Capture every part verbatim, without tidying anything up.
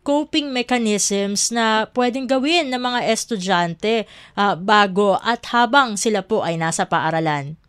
coping mechanisms na pwedeng gawin ng mga estudyante uh, bago at habang sila po ay nasa paaralan?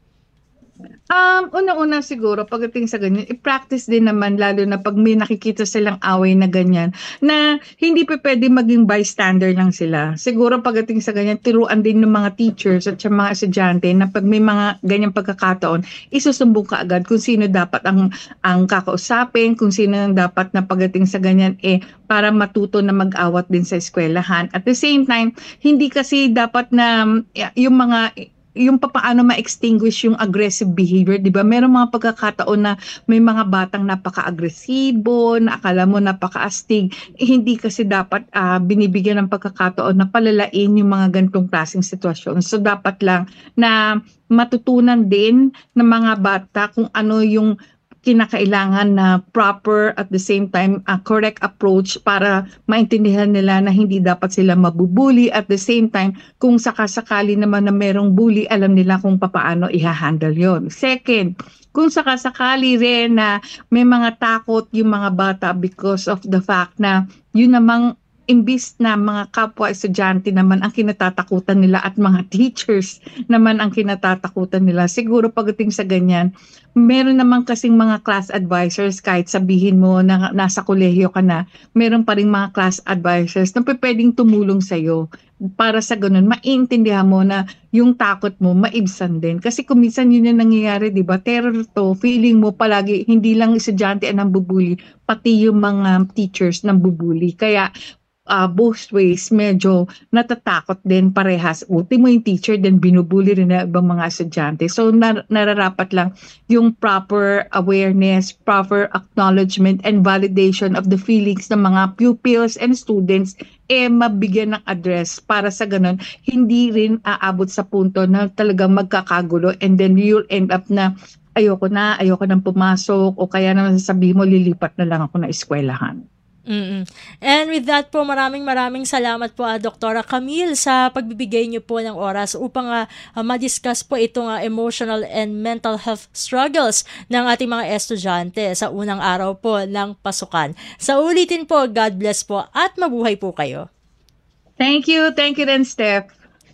Um, una-una siguro pagdating sa ganyan, i-practice din naman lalo na pag may nakikita silang away na ganyan, na hindi pa pwede maging bystander lang sila. Siguro pagdating sa ganyan, tiruan din ng mga teachers at sa mga estudyante na pag may mga ganyang pagkakataon, isusumbong ka agad kung sino dapat ang, ang kakausapin, kung sino ang dapat na pagdating sa ganyan, eh, para matuto na mag-awat din sa eskwelahan. At the same time, hindi kasi dapat na yung mga yung papaano ma-extinguish yung aggressive behavior, di ba? Merong mga pagkakataon na may mga batang napaka-agresibo, na akala mo napaka-astig. Eh, hindi kasi dapat uh, binibigyan ng pagkakataon na palalain yung mga ganitong klaseng sitwasyon. So dapat lang na matutunan din ng mga bata kung ano yung kinakailangan na proper at the same time uh, correct approach para maintindihan nila na hindi dapat sila mabubuli. At the same time, kung sakasakali naman na merong bully, alam nila kung paano i-handle yon. Second, kung sakasakali rin na may mga takot yung mga bata because of the fact na yun namang imbis na mga kapwa estudyante naman ang kinatatakutan nila at mga teachers naman ang kinatatakutan nila. Siguro pagdating sa ganyan, meron naman kasing mga class advisors, kahit sabihin mo na nasa kolehiyo ka na, meron pa rin mga class advisors na pwedeng tumulong sa'yo para sa ganun, maintindihan mo na yung takot mo, maibsan din. Kasi kung minsan yun yung nangyayari, di ba? Terror to, feeling mo palagi, hindi lang estudyante ang nambubuli, pati yung mga teachers nambubuli. Kaya Uh, both ways, medyo natatakot din parehas. Uti mo yung teacher, then binubuli rin na ibang mga estudyante. So, nar- nararapat lang yung proper awareness, proper acknowledgement, and validation of the feelings ng mga pupils and students, eh, mabigyan ng address para sa ganun, hindi rin aabot sa punto na talagang magkakagulo and then you'll end up na ayoko na, ayoko nang pumasok o kaya naman sasabihin mo, lilipat na lang ako na eskwelahan. Mm-mm. And with that po, maraming maraming salamat po, uh, Doktora Camille, sa pagbibigay niyo po ng oras upang uh, uh, ma-discuss po itong uh, emotional and mental health struggles ng ating mga estudyante sa unang araw po ng pasukan. Sa ulitin po, God bless po at mabuhay po kayo. Thank you. Thank you then, Steph.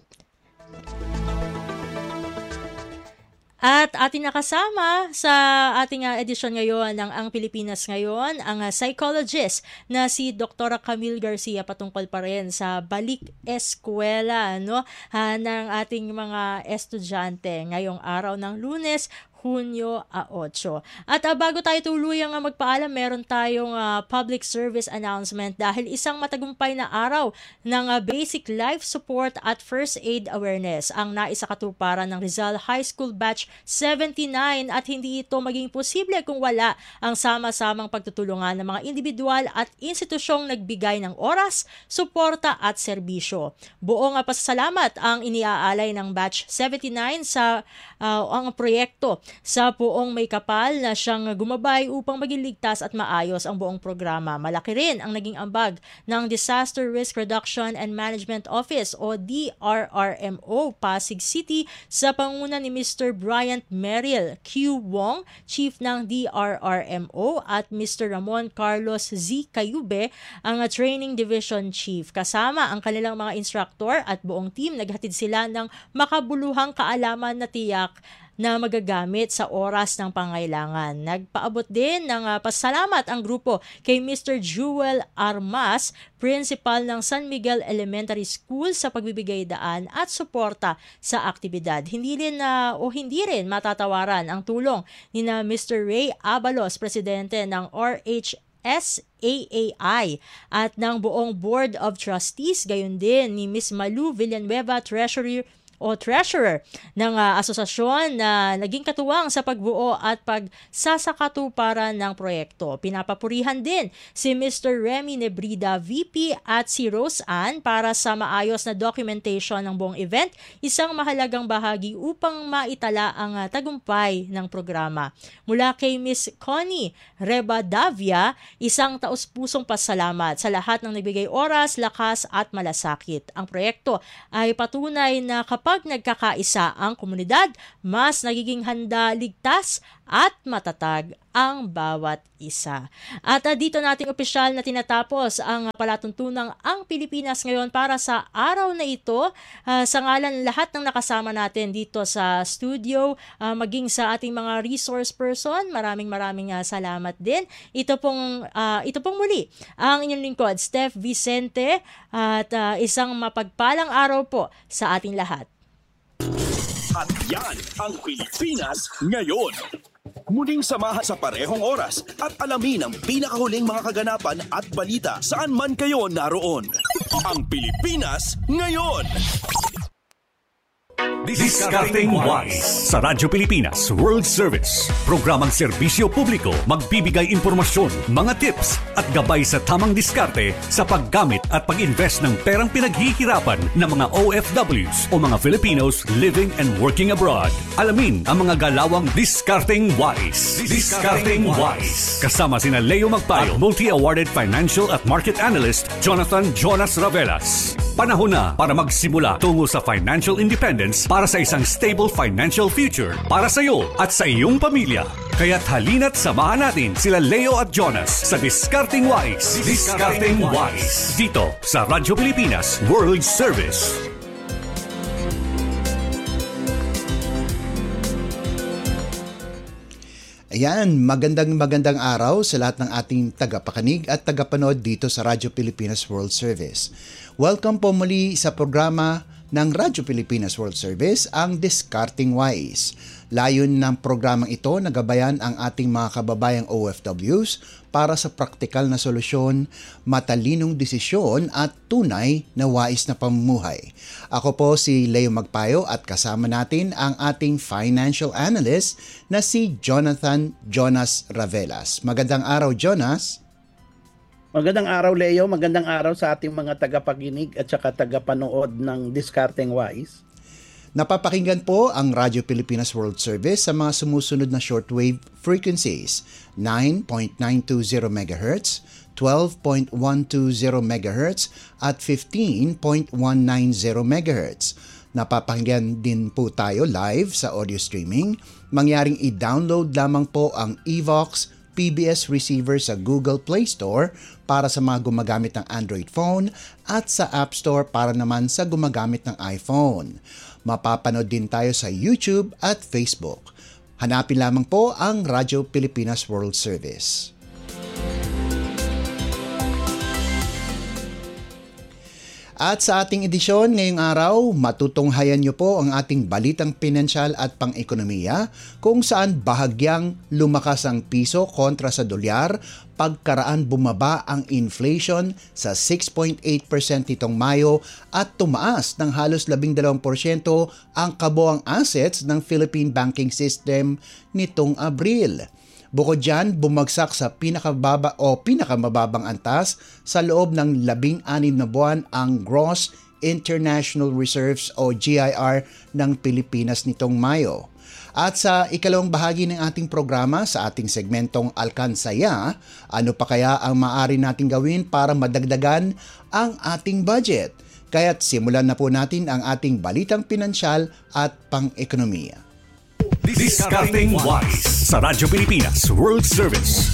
At ating nakasama sa ating uh, edisyon ngayon ng Ang Pilipinas Ngayon, ang uh, psychologist na si Doktora Camille Garcia, patungkol pa rin sa balik eskwela, no, uh, ng ating mga estudyante ngayong araw ng Lunes, Hunyo eight. At uh, bago tayo tuluyang uh, magpaalam, meron tayong uh, public service announcement dahil isang matagumpay na araw ng uh, basic life support at first aid awareness ang naisakatuparan ng Rizal High School Batch seventy-nine, at hindi ito maging posible kung wala ang sama-samang pagtutulungan ng mga individual at institusyong nagbigay ng oras, suporta at serbisyo. Buong uh, pasasalamat ang iniaalay ng Batch seventy-nine sa uh, ang proyekto sa Poong May Kapal na siyang gumabay upang maging ligtas at maayos ang buong programa. Malaki rin ang naging ambag ng Disaster Risk Reduction and Management Office o D R R M O Pasig City sa panguna ni Mister Bryant Merrill Q. Wong, Chief ng D R R M O, at Mister Ramon Carlos Z. Cayube, ang Training Division Chief. Kasama ang kanilang mga instructor at buong team, naghatid sila ng makabuluhang kaalaman na tiyak na magagamit sa oras ng pangailangan. Nagpaabot din ng uh, pasalamat ang grupo kay Mister Jewel Armas, Principal ng San Miguel Elementary School, sa pagbibigay daan at suporta sa aktibidad. Hindi rin uh, o hindi rin matatawaran ang tulong ni na Mister Ray Abalos, Presidente ng R H S A A I at ng buong Board of Trustees, gayon din ni Miss Malu Villanueva, Treasurer o treasurer ng uh, asosasyon na naging katuwang sa pagbuo at pagsasakatuparan ng proyekto. Pinapapurihan din si Mister Remy Nebrida, V P, at si Rose Ann para sa maayos na documentation ng buong event, isang mahalagang bahagi upang maitala ang uh, tagumpay ng programa. Mula kay Miss Connie Rebadavia, isang taus-pusong pasalamat sa lahat ng nagbigay oras, lakas at malasakit. Ang proyekto ay patunay na kapag nagkakaisa ang komunidad, mas nagiging handa, ligtas at matatag ang bawat isa. At uh, dito nating opisyal na tinatapos ang uh, palatuntunang Ang Pilipinas Ngayon para sa araw na ito. Uh, sa ngalan lahat ng nakasama natin dito sa studio, uh, maging sa ating mga resource person, maraming maraming uh, salamat din. Ito pong, uh, ito pong muli ang inyong lingkod, Steph Vicente, at uh, isang mapagpalang araw po sa ating lahat. At yan ang Pilipinas Ngayon. Muling samahan sa parehong oras at alamin ang pinakahuling mga kaganapan at balita saan man kayo naroon. Ang Pilipinas Ngayon. Diskarteng Wise sa Radyo Pilipinas World Service. Programang serbisyo publiko, magbibigay impormasyon, mga tips at gabay sa tamang diskarte sa paggamit at pag-invest ng perang pinaghihirapan ng mga O F Ws o mga Filipinos living and working abroad. Alamin ang mga galawang Diskarteng Wise. Diskarteng Wise. Kasama sina Leo Magpayo at multi-awarded financial at market analyst Jonathan Jonas Ravelas. Panahon na para magsimula tungo sa financial independence para sa isang stable financial future para sa iyo at sa iyong pamilya. Kaya't halina't samahan natin sila Leo at Jonas sa Diskarteng Wise. Diskarteng Wise. Dito sa Radyo Pilipinas World Service. Ayan, magandang magandang araw sa lahat ng ating tagapakinig at tagapanood dito sa Radyo Pilipinas World Service. Welcome po muli sa programa ng Radyo Pilipinas World Service, ang Diskarteng Wise. Layon ng programang ito na gabayan ang ating mga kababayang O F Ws para sa praktikal na solusyon, matalinong desisyon at tunay na wais na pamumuhay. Ako po si Leo Magpayo at kasama natin ang ating financial analyst na si Jonathan Jonas Ravelas. Magandang araw, Jonas. Magandang araw, Leo. Magandang araw sa ating mga tagapakinig at saka tagapanood ng Diskarteng Wise. Napapakinggan po ang Radyo Pilipinas World Service sa mga sumusunod na shortwave frequencies: nine point nine two zero megahertz, twelve point one two zero megahertz at fifteen point one nine zero megahertz. Napapakinggan din po tayo live sa audio streaming. Mangyaring i-download lamang po ang Evox P B S receiver sa Google Play Store para sa mga gumagamit ng Android phone at sa App Store para naman sa gumagamit ng iPhone. Mapapanood din tayo sa YouTube at Facebook. Hanapin lamang po ang Radyo Pilipinas World Service. At sa ating edisyon ngayong araw, matutunghayan niyo po ang ating balitang pinansyal at pang-ekonomiya kung saan bahagyang lumakas ang piso kontra sa dolyar pagkaraan bumaba ang inflation sa six point eight percent nitong Mayo at tumaas ng halos labing dalawang porsyento ang kabuang assets ng Philippine banking system nitong Abril. Bukod dyan, bumagsak sa pinakababa o pinakamababang antas sa loob ng labing anim na buwan ang Gross International Reserves o G I R ng Pilipinas nitong Mayo. At sa ikalawang bahagi ng ating programa sa ating segmentong Alkansaya, ano pa kaya ang maaari nating gawin para madagdagan ang ating budget? Kaya't simulan na po natin ang ating balitang pinansyal at pang-ekonomiya. Diskarteng Wise sa Radyo Pilipinas World Service.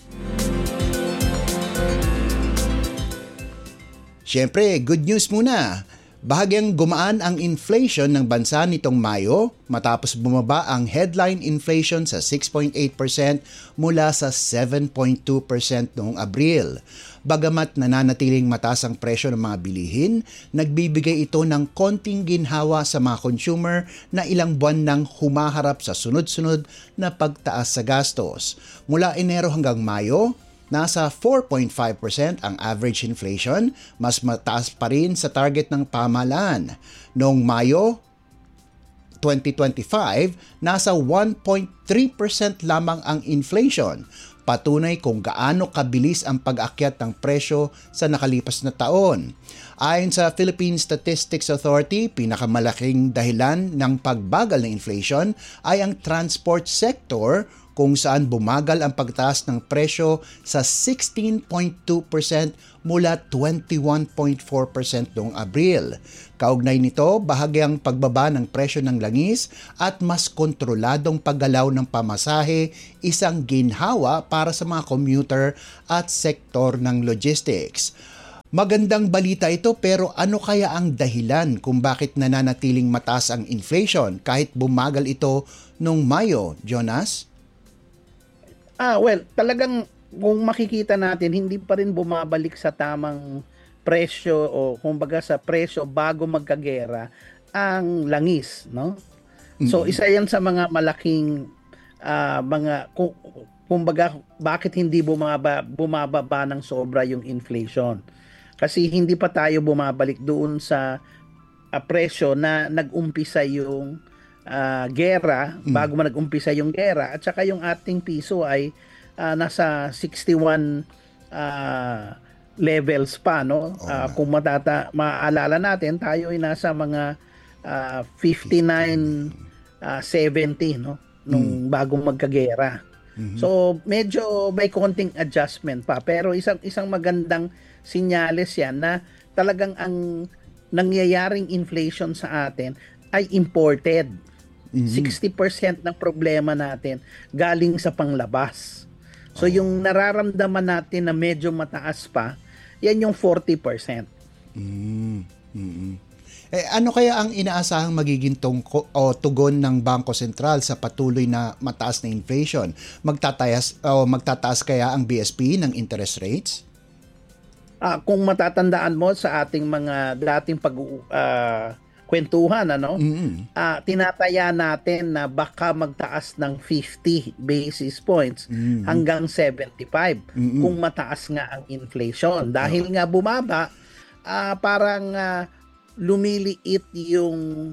Siyempre, good news muna. Bahagyang gumaan ang inflation ng bansa nitong Mayo matapos bumaba ang headline inflation sa six point eight percent mula sa seven point two percent noong Abril. Bagamat nananatiling mataas ang presyo ng mga bilihin, nagbibigay ito ng konting ginhawa sa mga consumer na ilang buwan nang humaharap sa sunod-sunod na pagtaas sa gastos. Mula Enero hanggang Mayo, nasa four point five percent ang average inflation, mas mataas pa rin sa target ng pamahalaan. Noong Mayo twenty twenty-five, nasa one point three percent lamang ang inflation. Patunay kung gaano kabilis ang pag-akyat ng presyo sa nakalipas na taon. Ayon sa Philippine Statistics Authority, pinakamalaking dahilan ng pagbagal ng inflation ay ang transport sector kung saan bumagal ang pagtaas ng presyo sa sixteen point two percent mula twenty-one point four percent noong Abril. Kaugnay nito, bahagyang pagbaba ng presyo ng langis at mas kontroladong paggalaw ng pamasahe, isang ginhawa para sa mga commuter at sektor ng logistics. Magandang balita ito, pero ano kaya ang dahilan kung bakit nananatiling mataas ang inflation kahit bumagal ito noong Mayo, Jonas? Ah, well, talagang kung makikita natin, hindi pa rin bumabalik sa tamang presyo o kumbaga sa presyo bago magkagera ang langis, no? Mm-hmm. So isa 'yan sa mga malaking uh, mga kung, kumbaga bakit hindi bumaba bumababa ng sobra yung inflation. Kasi hindi pa tayo bumabalik doon sa uh, presyo na nag-umpisa yung uh, gera, mm. bago man nag-umpisa yung gera, at saka yung ating piso ay uh, nasa sixty-one uh, levels pa, no? Oh, uh, kung matata maaalala natin, tayo ay nasa mga uh, fifty-nine seventy, no? Nung mm. bagong magkagera. Mm-hmm. So medyo may konting adjustment pa, pero isang isang magandang sinyales yan na talagang ang nangyayaring inflation sa atin ay imported. Mm-hmm. sixty percent ng problema natin galing sa panglabas. So oh. yung nararamdaman natin na medyo mataas pa, yan yung forty percent. Mm-hmm. Eh, ano kaya ang inaasahang magiging tungko, o tugon ng Bangko Sentral sa patuloy na mataas na inflation? Magtataas o magtataas kaya ang B S P ng interest rates? Uh, kung matatandaan mo sa ating mga dating pag uh, kwentuhan, ano, mm-hmm. uh, tinataya natin na baka magtaas ng fifty basis points mm-hmm. hanggang seventy-five mm-hmm. kung mataas nga ang inflation. Dahil nga bumaba, uh, parang uh, lumiliit yung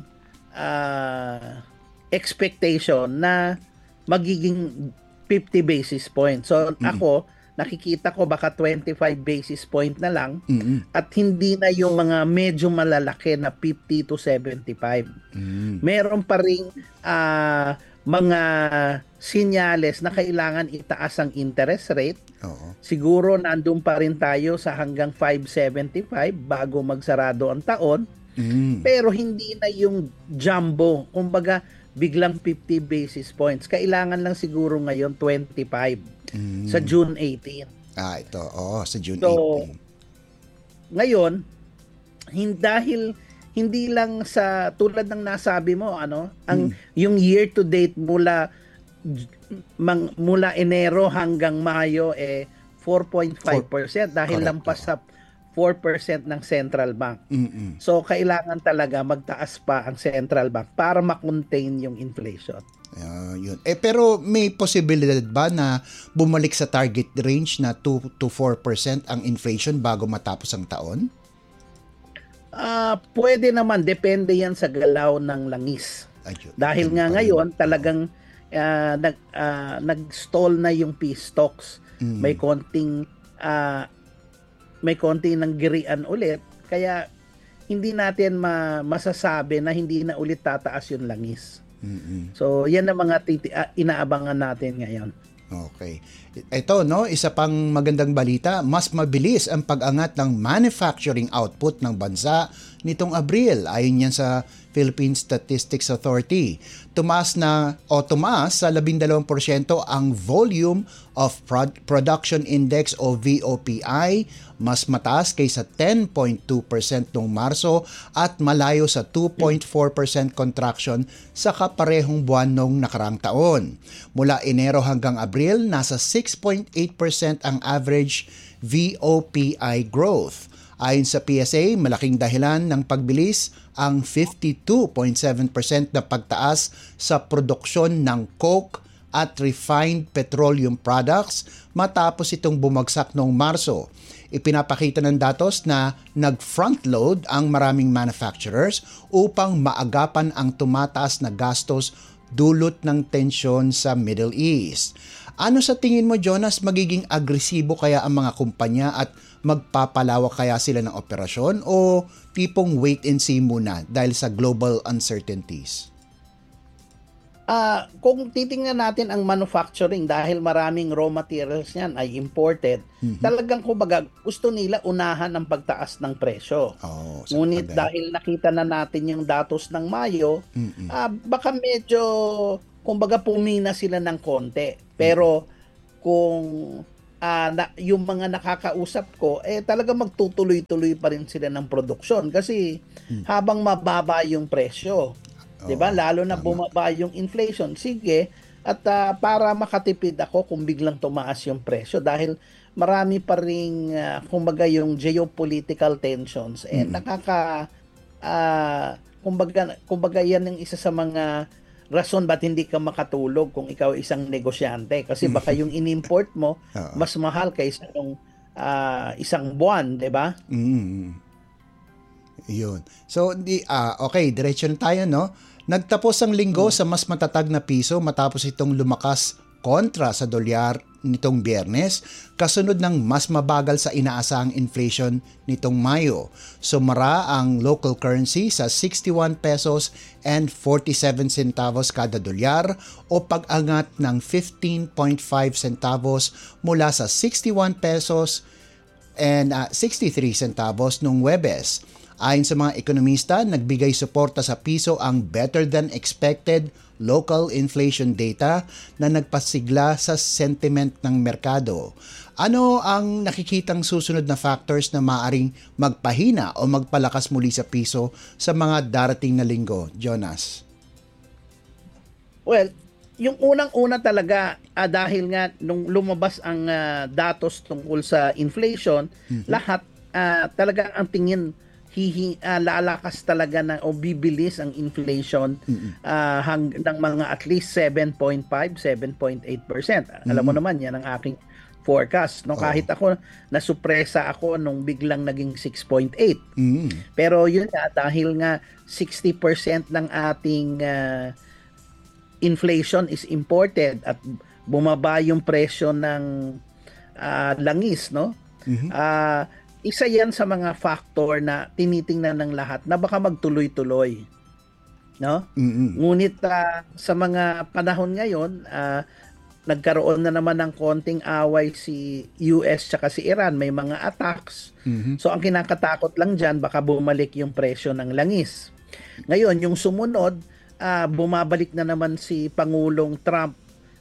uh, expectation na magiging fifty basis points. So mm-hmm. ako, nakikita ko baka twenty-five basis point na lang mm-hmm. at hindi na yung mga medyo malalaki na fifty to seventy-five. Mm-hmm. Meron pa ring uh, mga sinyales na kailangan itaas ang interest rate. Oo. Siguro nandun pa rin tayo sa hanggang five seventy-five bago magsarado ang taon. Mm-hmm. Pero hindi na yung jumbo. Kumbaga, biglang fifty basis points. Kailangan lang siguro ngayon twenty-five. Mm. Sa June eighteenth. Ah, ito. Oo, sa June so, eighteenth. Ngayon, hin- dahil hindi lang sa tulad ng nasabi mo, ano, ang mm. yung year to date mula mang, mula Enero hanggang Mayo eh four point five percent dahil correct, lampas sa four percent ng Central Bank. Mm-mm. So kailangan talaga magtaas pa ang Central Bank para ma-contain yung inflation. Uh, yun. Eh pero may posibilidad ba na bumalik sa target range na two to four percent ang inflation bago matapos ang taon? Uh, pwede naman, depende yan sa galaw ng langis. Ayun. Dahil Ayun nga ngayon talagang uh, nag uh, nag-stall na yung peace talks. Mm. May konting uh, may konting nang girian ulit, kaya hindi natin ma- masasabi na hindi na ulit tataas yung langis. Mm-hmm. So, yan ang mga titi- uh, inaabangan natin ngayon. Okay. Ito, no, isa pang magandang balita, mas mabilis ang pag-angat ng manufacturing output ng bansa nitong Abril, ayon yan sa Philippine Statistics Authority. Tumaas na o tumaas sa labindalawang porsyento ang Volume of Pro- Production Index o V O P I, mas mataas kaysa ten point two percent noong Marso at malayo sa two point four percent contraction sa kaparehong buwan noong nakaraang taon. Mula Enero hanggang Abril, nasa six point eight percent ang average V O P I growth. Ayon sa P S A, malaking dahilan ng pagbilis ang fifty-two point seven percent na pagtaas sa produksyon ng coke at refined petroleum products matapos itong bumagsak noong Marso. Ipinapakita ng datos na nag-frontload ang maraming manufacturers upang maagapan ang tumataas na gastos dulot ng tensyon sa Middle East. Ano sa tingin mo, Jonas, magiging agresibo kaya ang mga kumpanya at magpapalawak kaya sila ng operasyon o tipong wait and see muna dahil sa global uncertainties? Ah, kung titingnan natin ang manufacturing dahil maraming raw materials niyan ay imported, Mhm. talagang kumbaga gusto nila unahan ang pagtaas ng presyo. Oh, sa Ngunit bagay. dahil nakita na natin yung datos ng Mayo, Mm-mm. ah, baka medyo kumbaga pumina sila ng konti. Pero kung ah, na, yung mga nakakausap ko, eh talaga magtutuloy-tuloy pa rin sila ng produksyon kasi habang mababa yung presyo, 'di ba? Oo, Lalo na tama. bumaba yung inflation. Sige, at ah, para makatipid ako kung biglang tumaas yung presyo dahil marami pa ring ah, kumbaga yung geopolitical tensions eh nakaka ah, kumbaga kumbaga yan ang isa sa mga rason ba't hindi ka makatulog kung ikaw isang negosyante kasi baka yung inimport mo Oo. mas mahal kaysa yung ah, isang buwan, 'di ba? Mm. Yun. So, di, ah, okay, diretso na tayo, no? Nagtapos ang linggo sa mas matatag na piso matapos itong lumakas kontra sa dolyar nitong Biyernes, kasunod ng mas mabagal sa inaasahang inflation nitong Mayo. Sumara ang local currency sa sixty-one pesos and forty-seven centavos kada dolyar o pag-angat ng fifteen point five centavos mula sa sixty-one pesos and uh, sixty-three centavos nung Huwebes. Ayon sa mga ekonomista, nagbigay suporta sa piso ang better than expected local inflation data na nagpasigla sa sentiment ng merkado. Ano ang nakikitang susunod na factors na maaring magpahina o magpalakas muli sa piso sa mga darating na linggo, Jonas? Well, yung unang-una talaga ah, dahil nga nung lumabas ang ah, datos tungkol sa inflation, lahat ah, talaga ang tingin hihi ah, lalakas talaga na o bibilis ang inflation ah, hang, ng mga at least seven point five, seven point eight percent. Alam mo naman yan ang aking forecast. No, Oo. kahit ako nasupresa ako nung biglang naging six point eight. Mm. Pero yun nga dahil nga sixty percent ng ating ah, inflation is imported at bumaba yung presyo ng ah, langis, no? Mhm. Ah, isa yan sa mga factor na tinitingnan ng lahat na baka magtuloy-tuloy, no? Mm-mm. Ngunit ah, sa mga panahon ngayon, ah, nagkaroon na naman ng konting away si U S tsaka si Iran, may mga attacks. Mhm. So ang kinakatakot lang diyan baka bumalik yung presyo ng langis. Ngayon, yung sumunod, ah, bumabalik na naman si Pangulong Trump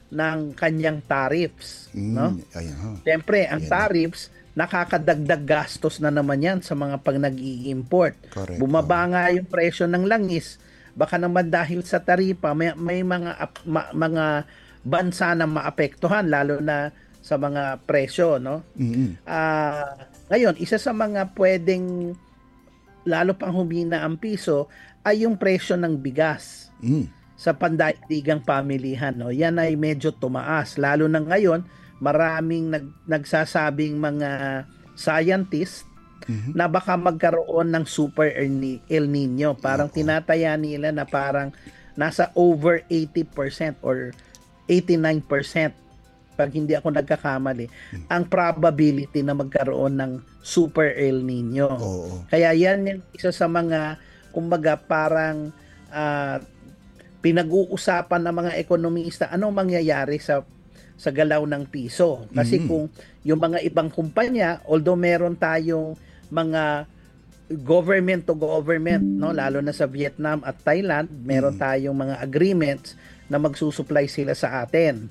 ng kanyang tariffs, Mm. no? Ayan, ha. Siyempre, ang Ayan na. tariffs, nakakadagdag gastos na naman yan sa mga pag nag-i-import. Correct. Bumaba nga yung presyo ng langis. Baka naman dahil sa taripa, may, may mga ap- ma- mga bansa na maapektuhan, lalo na sa mga presyo, no? Mm-mm. Ah, ngayon, isa sa mga pwedeng lalo pang humina ang piso ay yung presyo ng bigas Mm. sa pandaigdigang pamilihan, no? Yan ay medyo tumaas lalo na ngayon. Maraming nag, nagsasabing mga scientist Mhm. na baka magkaroon ng super El Ni- El Nino. Parang Oo. tinataya nila na parang nasa over eighty percent or eighty-nine percent pag hindi ako nagkakamali ang probability na magkaroon ng super El Nino. Oo. Kaya yan yung isa sa mga kumbaga parang ah, pinag-uusapan ng mga ekonomista anong mangyayari sa sa galaw ng piso. Kasi Mm. kung yung mga ibang kumpanya, although meron tayong mga government to government, no, lalo na sa Vietnam at Thailand, meron tayong mga agreements na magsusupply sila sa atin.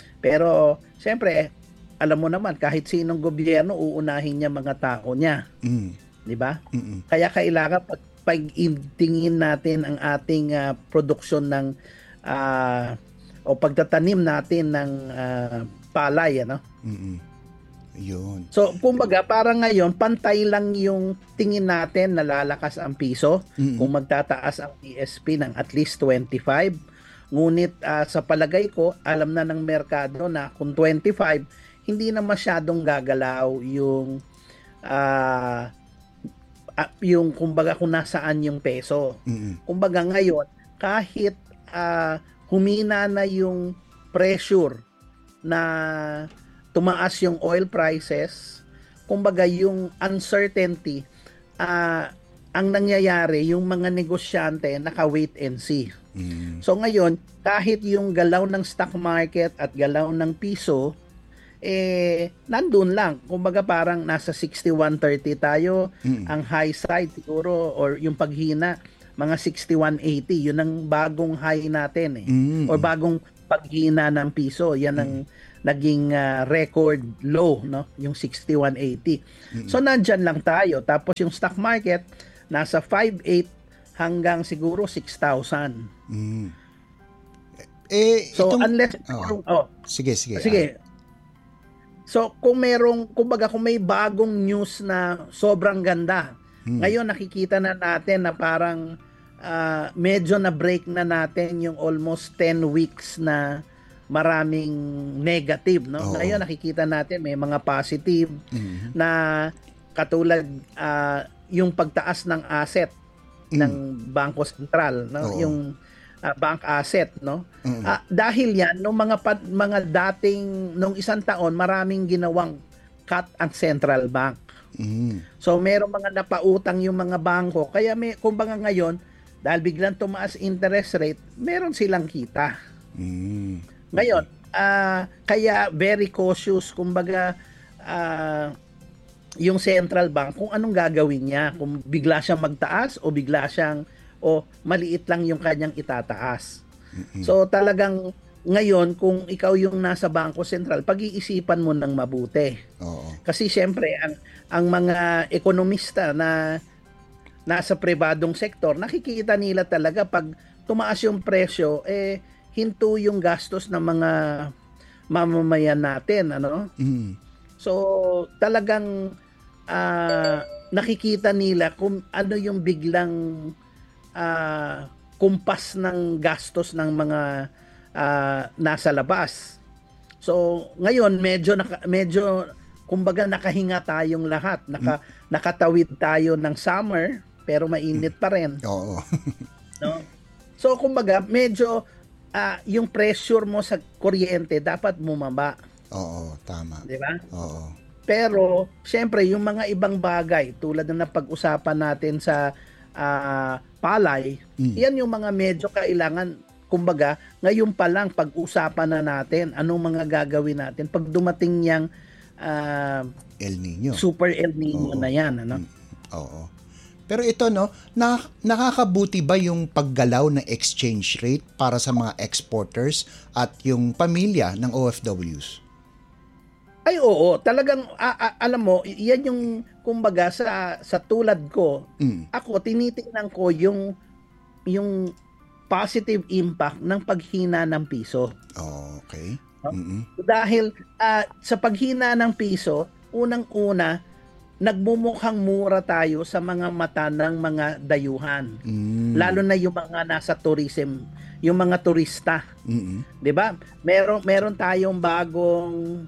Pero siyempre, alam mo naman kahit sinong gobyerno uunahin niya mga tao niya, Mm. 'di ba? Mm-mm. Kaya kailangan pag pag-tingin natin ang ating ah, produksyon ng ah, o pagtatanim natin ng ah, palay, ano? Mm-mm. Yun. So, kumbaga, parang ngayon, pantay lang yung tingin natin na lalakas ang piso Mm-mm. kung magtataas ang P S P ng at least twenty-five. Ngunit ah, sa palagay ko, alam na ng merkado na kung twenty-five, hindi na masyadong gagalaw yung ah, ah, yung kumbaga kung nasaan yung peso. Mm-mm. Kumbaga ngayon, kahit ah, humina na yung pressure na tumaas yung oil prices, kumbaga yung uncertainty, ah, ang nangyayari, yung mga negosyante naka-wait and see. Mm. So ngayon, kahit yung galaw ng stock market at galaw ng piso, eh, nandun lang. Kumbaga parang nasa sixty-one thirty tayo, Mm. ang high side siguro, or yung paghina, mga sixty-one eighty, yun ang bagong high natin eh. Mm. Or bagong paghina ng piso, yan ang naging ah, record low, no? Yung sixty-one eighty. So nandyan lang tayo. Tapos yung stock market, nasa five eight hanggang siguro six thousand. Mm. Eh, So itong- unless, Oo. oh, Sige, sige. sige. So kung merong, kumbaga kung may bagong news na sobrang ganda, Hmm. ngayon nakikita na natin na parang ah, medyo na break na natin yung almost ten weeks na maraming negative, no? Oo. Ngayon nakikita natin may mga positive Mm. na katulad ah, yung pagtaas ng asset ng Bangko Sentral, no? Oo. Yung ah, bank asset, no? Mm. Ah, dahil yan nung mga pa- mga dating nung isang taon maraming ginawang cut ang central bank. Mm. So merong mga napautang yung mga bangko, kaya may kumbaga ngayon dahil biglang tumaas interest rate, meron silang kita. Mm. Ngayon, ah kaya very cautious kumbaga ah, yung central bank kung anong gagawin niya, kung bigla siyang magtaas o bigla siyang o maliit lang yung kanyang itataas. So talagang ngayon kung ikaw yung nasa Bangko Sentral, pag-iisipan mo ng mabuti. Oo. Kasi siyempre ang ang mga ekonomista na nasa pribadong sektor, nakikita nila talaga pag tumaas yung presyo, eh hinto yung gastos ng mga mamamayan natin, ano? Mm. So talagang ah, nakikita nila kung ano yung biglang ah, kumpas ng gastos ng mga ah, nasa labas. So ngayon medyo naka, medyo kumbaga nakahinga tayong lahat, naka nakatawid tayo ng summer pero mainit pa rin, Oo. no? So kumbaga medyo ah, yung pressure mo sa kuryente dapat bumaba, Oo, tama. di ba? Oo. Pero, syempre, yung mga ibang bagay, tulad na napag-usapan natin sa ah, palay, Mm. yan yung mga medyo kailangan, kumbaga, ngayon pa lang pag-usapan na natin, anong mga gagawin natin pag dumating yung ah, El Nino. super El Nino Oo. na yan. Ano? Oo. Pero ito, no, na, nakakabuti ba yung paggalaw ng exchange rate para sa mga exporters at yung pamilya ng O F Ws? Ay oo, talagang a- a- alam mo, yan yung kumbaga sa sa tulad ko, Mm. ako tinitingnan ko yung yung positive impact ng paghina ng piso. Okay. No? Mm-mm. Dahil ah, sa paghina ng piso, unang-una nagmumukhang mura tayo sa mga mata ng mga dayuhan. Mm. Lalo na yung mga nasa tourism, yung mga turista, Mm-mm. 'di ba? Meron meron tayong bagong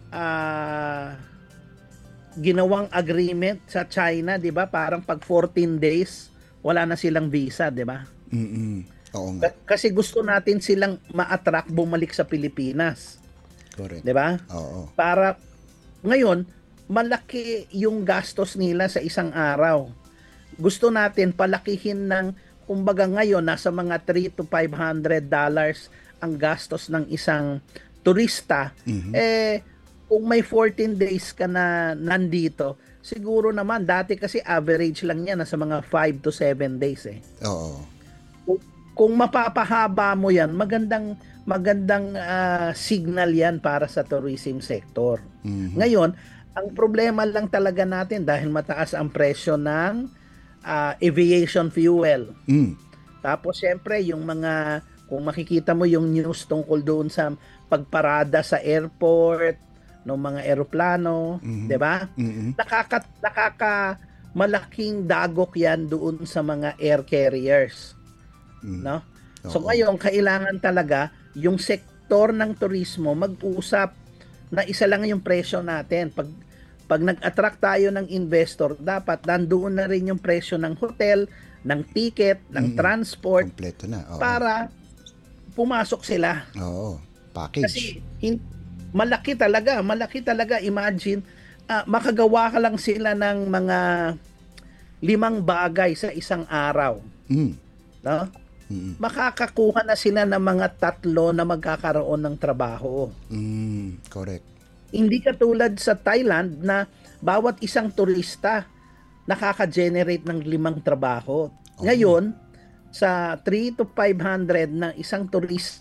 ah, ginawang agreement sa China, 'di ba? Parang pag fourteen days wala na silang visa, 'di ba? Mm-mm. Oo nga. Ka- Kasi gusto natin silang ma-attract bumalik sa Pilipinas, Correct. 'di ba? Oo. Para ngayon malaki yung gastos nila sa isang araw. Gusto natin palakihin ng kumbaga ngayon nasa mga three to five hundred dollars ang gastos ng isang turista. Mhm. Eh kung may fourteen days ka na nandito, siguro naman dati kasi average lang yan nasa mga five to seven days eh. Oo. Kung- Kung mapapahaba mo yan, magandang magandang ah, signal yan para sa tourism sector. Mhm. Ngayon, ang problema lang talaga natin dahil mataas ang presyo ng ah, aviation fuel. Mm. Tapos syempre yung mga kung makikita mo yung news tungkol doon sa pagparada sa airport ng mga eroplano, Mhm. 'di ba? Mm-mm. Nakaka nakaka malaking dagok 'yan doon sa mga air carriers, Mm. no? So Oo. ngayon kailangan talaga yung sektor ng turismo mag-usap na isa lang yung presyo natin. Pag pag nag-attract tayo ng investor, dapat nandoon na rin yung presyo ng hotel, ng ticket, ng Mm-mm. transport Kompleto na. Oo. para pumasok sila. Oo. Package. Kasi hin- malaki talaga, malaki talaga. Imagine, ah, makagawa ka lang sila ng mga limang bagay sa isang araw, Mm. no? Mm. Makakakuha na sila ng mga tatlo na magkakaroon ng trabaho. Mm. Correct. Hindi katulad sa Thailand na bawat isang turista nakaka-generate ng limang trabaho. Oh. Ngayon, sa three to five hundred na isang turista,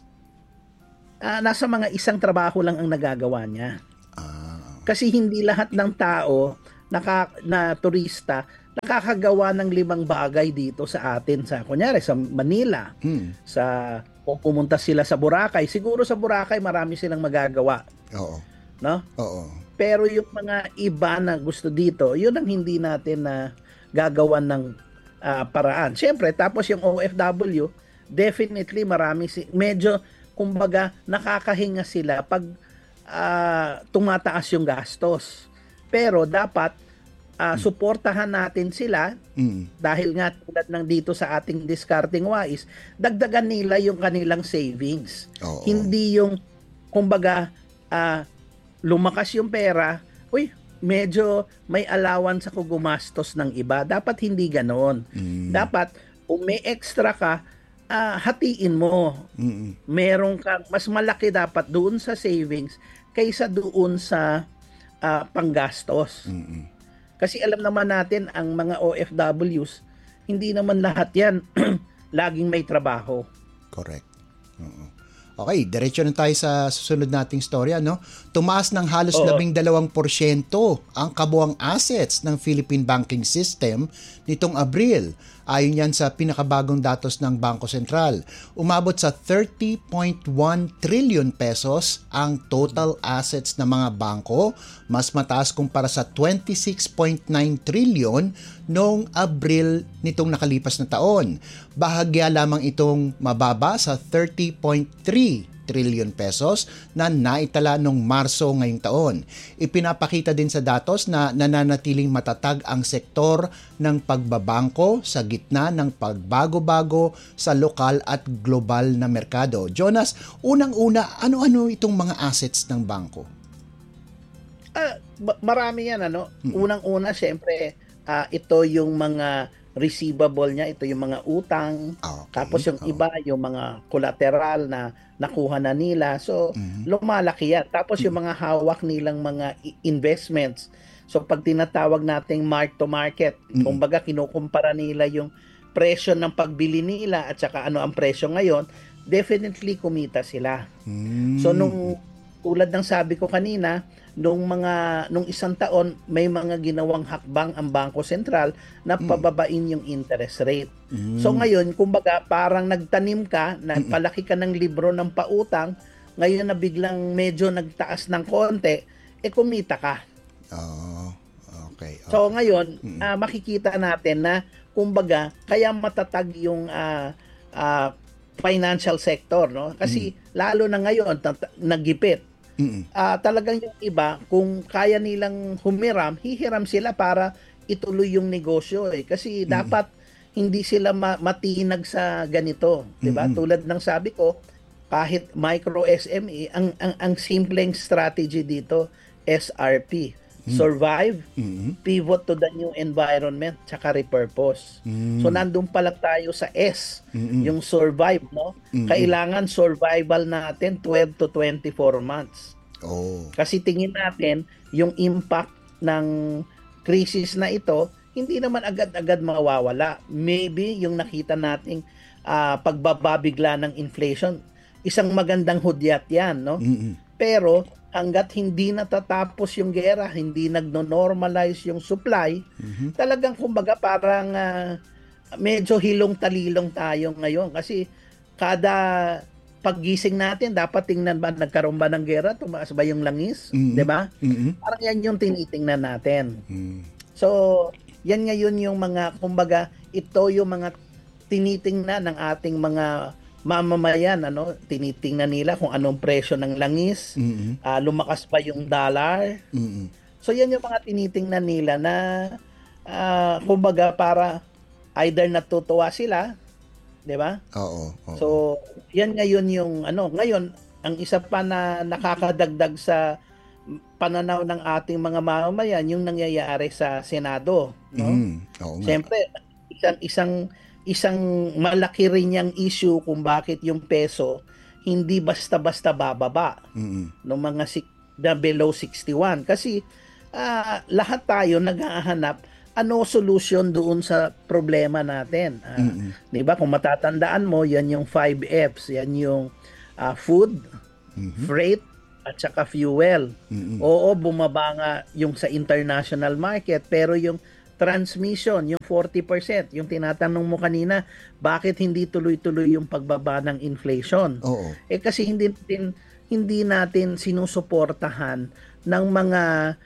ah, nasa mga isang trabaho lang ang nagagawa niya. Ah. Kasi hindi lahat ng tao naka, na turista nakakagawa ng limang bagay dito sa atin. Sa, kunyari, sa Manila, Mm. sa, kung pumunta sila sa Boracay, siguro sa Boracay marami silang magagawa. Oo. No? Oo. Pero yung mga iba na gusto dito, yun ang hindi natin na gagawan ng ah, paraan. Siyempre, tapos yung O F W, definitely marami, si medyo, kumbaga, nakakahinga sila pag ah, tumataas yung gastos. Pero dapat, ah, suportahan natin sila Mm. dahil nga tulad ng dito sa ating discarding wise, dagdagan nila yung kanilang savings. Oo. Hindi yung, kumbaga, ah, lumakas yung pera, uy, medyo may allowance ako gumastos ng iba. Dapat hindi ganoon. Mm. Dapat, kung may extra ka, ah, hatiin mo. Mm. Meron ka, mas malaki dapat doon sa savings kaysa doon sa ah, panggastos. Mm. Kasi alam naman natin, ang mga O F Ws, hindi naman lahat yan laging may trabaho. Correct. Oo. Okay, diretso na tayo sa susunod nating storya, no? Tumaas ng halos Oo. labing dalawang porsyento ang kabuang assets ng Philippine banking system nitong Abril. Ayon yan sa pinakabagong datos ng Bangko Sentral. Umabot sa thirty point one trillion pesos ang total assets ng mga bangko, mas mataas kumpara sa twenty-six point nine trillion noong Abril nitong nakalipas na taon. Bahagya lamang itong mababa sa thirty point three trillion pesos na naitala noong Marso ngayong taon. Ipinapakita din sa datos na nananatiling matatag ang sektor ng pagbabangko sa gitna ng pagbago-bago sa lokal at global na merkado. Jonas, unang-una, ano-ano itong mga assets ng bangko? Ah, ba- marami yan, ano? Mm. Unang-una, syempre, ah, ito yung mga receivable niya, ito yung mga utang, Ah, okay. tapos yung Oo. iba, yung mga collateral na nakuha na nila. So, Mhm. lumalaki yan. Tapos yung mga hawak nilang mga i- investments. So, pag tinatawag nating mark to market, Mm. kumbaga kinukumpara nila yung presyo ng pagbili nila at saka ano ang presyo ngayon, definitely kumita sila. Mm. So nung tulad ng sabi ko kanina, nung mga nung isang taon may mga ginawang hakbang ang Bangko Sentral na pababain yung interest rate. Mm. So ngayon, kumbaga parang nagtanim ka, nagpalaki ka ng libro ng pautang, ngayon na biglang medyo nagtaas ng konti, eh kumita ka. Oh, okay. okay. So ngayon, ah, makikita natin na kumbaga kaya matatag yung ah, ah, financial sector, no? Kasi lalo na ngayon nat- nagipit. Mm-mm. Ah, talagang yung iba kung kaya nilang humiram, hihiram sila para ituloy yung negosyo eh. Kasi dapat hindi sila ma- matinag sa ganito, 'di ba? Mm-mm. Tulad ng sabi ko, kahit micro S M E, ang ang ang simpleng strategy dito, S R P. Survive, Mm-mm. pivot to the new environment, tsaka repurpose. Mm. So nandun pa lang tayo sa S, Mm-mm. yung survive, no? Mm-mm. Kailangan survival natin twelve to twenty-four months. Oh. Kasi tingin natin yung impact ng crisis na ito, hindi naman agad-agad mawawala. Maybe yung nakita nating ah, pagbababigla ng inflation, isang magandang hudyat yan, no? Mm-mm. Pero hanggat hindi natatapos yung gera, hindi nagno-normalize yung supply, Mhm. talagang kumbaga parang ah, medyo hilong-talilong tayo ngayon kasi kada paggising natin dapat tingnan ba nagkaroon ba ng gera, tumaas ba yung langis, Mhm. 'di ba? Mm-mm. Parang yan yung tinitingnan natin. Mm. So, yan ngayon yung mga kumbaga ito yung mga tinitingnan ng ating mga mamamayan, ano, tinitingnan nila kung anong presyo ng langis, Mm-mm. ah, lumakas pa yung dollar. Mm-mm. So yan yung mga tinitingnan nila na ah, kumbaga para either natutuwa sila, 'di ba? Oo. oo. So yan ngayon yung ano, ngayon ang isa pa na nakakadagdag sa pananaw ng ating mga mamamayan yung nangyayari sa Senado, no? Mm, oo nga. Siyempre, isang isang isang malaki rin yung issue kung bakit yung peso hindi basta-basta bababa Mm-mm. ng mga sik- na below sixty-one kasi ah, lahat tayo naghahanap ano solution doon sa problema natin. Ah, Mm-mm. 'di ba? Kung matatandaan mo, yan yung five F's, yan yung ah, food, Mhm. freight, at saka fuel. Mm-mm. Oo, bumaba nga yung sa international market, pero yung transmission, yung forty percent, yung tinatanong mo kanina, bakit hindi tuloy-tuloy yung pagbaba ng inflation? Oo. Eh kasi hindi natin, hindi natin sinusuportahan ng mga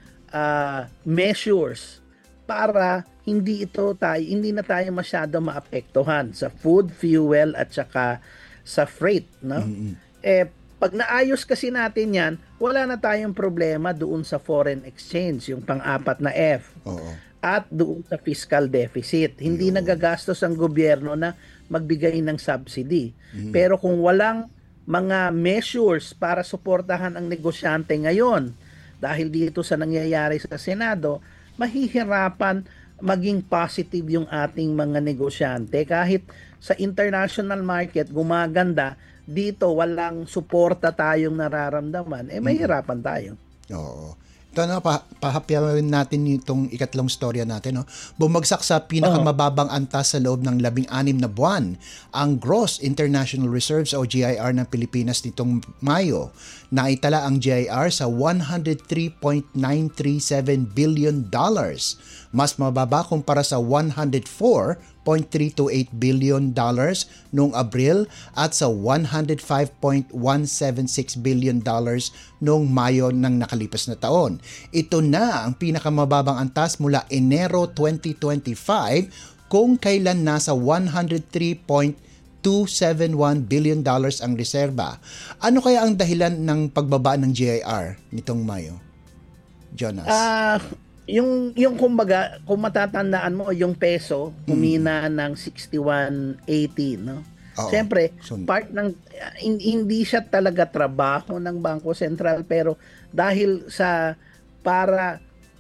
ah, measures para hindi ito tayo, hindi na tayo masyado maapektuhan sa food, fuel, at saka sa freight, no? Mm-mm. Eh, pag naayos kasi natin yan, wala na tayong problema doon sa foreign exchange, yung pang-apat na F, Oo. at doon sa fiscal deficit. Hindi Yun. nagagastos ang gobyerno na magbigay ng subsidy. Mm. Pero kung walang mga measures para suportahan ang negosyante ngayon, dahil dito sa nangyayari sa Senado, mahihirapan maging positive yung ating mga negosyante. Kahit sa international market gumaganda, dito walang suporta tayong nararamdaman, eh mahirapan tayo. Oo. Ito na, pa, pahapyawan natin itong ikatlong storya natin. No? Bumagsak sa pinakamababang antas sa loob ng labing anim na buwan ang Gross International Reserves o G I R ng Pilipinas nitong Mayo. Naitala ang G I R sa one hundred three point nine three seven billion dollars. Mas mababa kumpara sa one hundred four point three two eight billion dollars noong Abril at sa one hundred five point one seven six billion dollars noong Mayo ng nakalipas na taon. Ito na ang pinakamababang antas mula Enero twenty twenty-five kung kailan nasa one hundred three point two seven one billion dollars ang reserba. Ano kaya ang dahilan ng pagbaba ng G I R nitong Mayo? Jonas. Ah, yung yung kumbaga, kung matatandaan mo yung peso humina ng sixty-one eighty, no? Oo. Siyempre, So, part ng uh, hin- hindi siya talaga trabaho ng Bangko Sentral, pero dahil sa para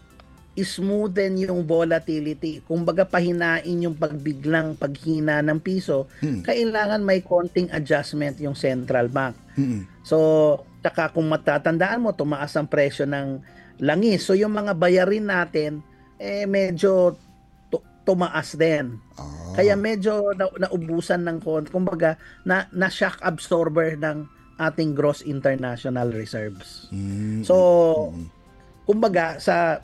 smoothen yung volatility, kumbaga pahinain yung pagbiglang paghina ng piso, Hmm. kailangan may konting adjustment yung central bank. Mm-mm. So, tsaka kung matatandaan mo, tumaas ang presyo ng langis. So, yung mga bayarin natin, eh, medyo tu- tumaas din. Ah. Kaya medyo na- naubusan ng konti. Kumbaga, na, na shock absorber ng ating gross international reserves. Mm. So, kumbaga, sa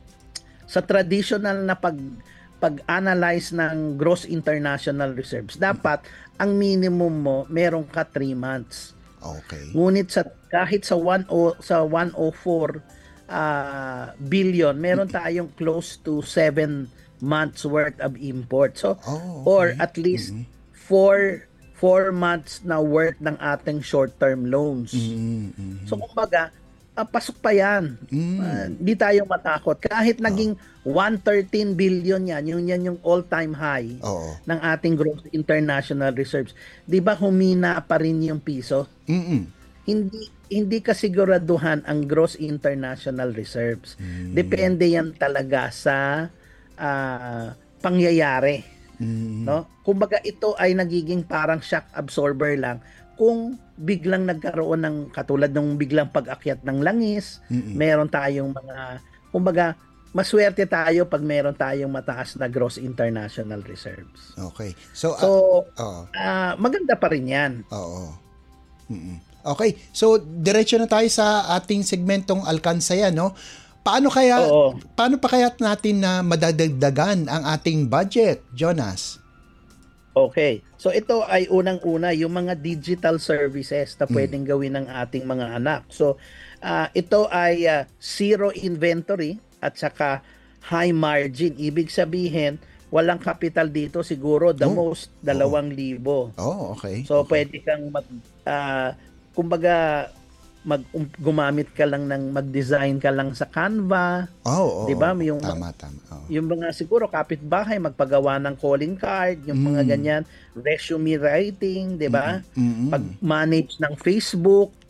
sa traditional na pag pag-analyze ng gross international reserves, dapat ang minimum mo meron ka three months. Okay. Ngunit sa kahit sa one o sa one oh four ah, billion, meron tayong close to seven months worth of import. So Oh, or okay. at least four four months na worth ng ating short-term loans. Mm, mm, So kumbaga, ah, pasok pa yan. Mm. Ah, di tayo matakot. Kahit naging one hundred thirteen billion yan, yun yan yung all-time high Oo. ng ating gross international reserves. Di ba humina pa rin yung piso? Mm-mm. Hindi hindi kasiguraduhan ang gross international reserves. Depende yan talaga sa ah, pangyayari. Mm. No? Kumbaga ito ay nagiging parang shock absorber lang kung biglang nagkaroon ng katulad ng biglang pag-akyat ng langis, Mm-mm. meron tayong mga kumbaga maswerte tayo pag meron tayong mataas na gross international reserves. Okay. So, ah, So, oo. ah, maganda pa rin 'yan. Oo. Mm-mm. Okay. So, diretso na tayo sa ating segmentong alkansaya, no? Paano kaya Oo. paano pa kaya natin na madadagdagan ang ating budget, Jonas? Okay. So ito ay unang-una yung mga digital services na pwedeng gawin ng ating mga anak. So ah, ito ay ah, zero inventory at saka high margin. Ibig sabihin, walang capital dito, siguro the Oh. most dalawang libo. Oh, okay. So pwede kang mag ah, kumbaga mag um, gumamit ka lang ng mag-design ka lang sa Canva. Oh, oh, Di ba? oh. Yung- tama, tama. Oh. Yung mga siguro kapitbahay magpagawa ng calling card, yung mga Mm. ganyan, resume writing, 'di ba? Mm-mm. Pag-manage ng Facebook,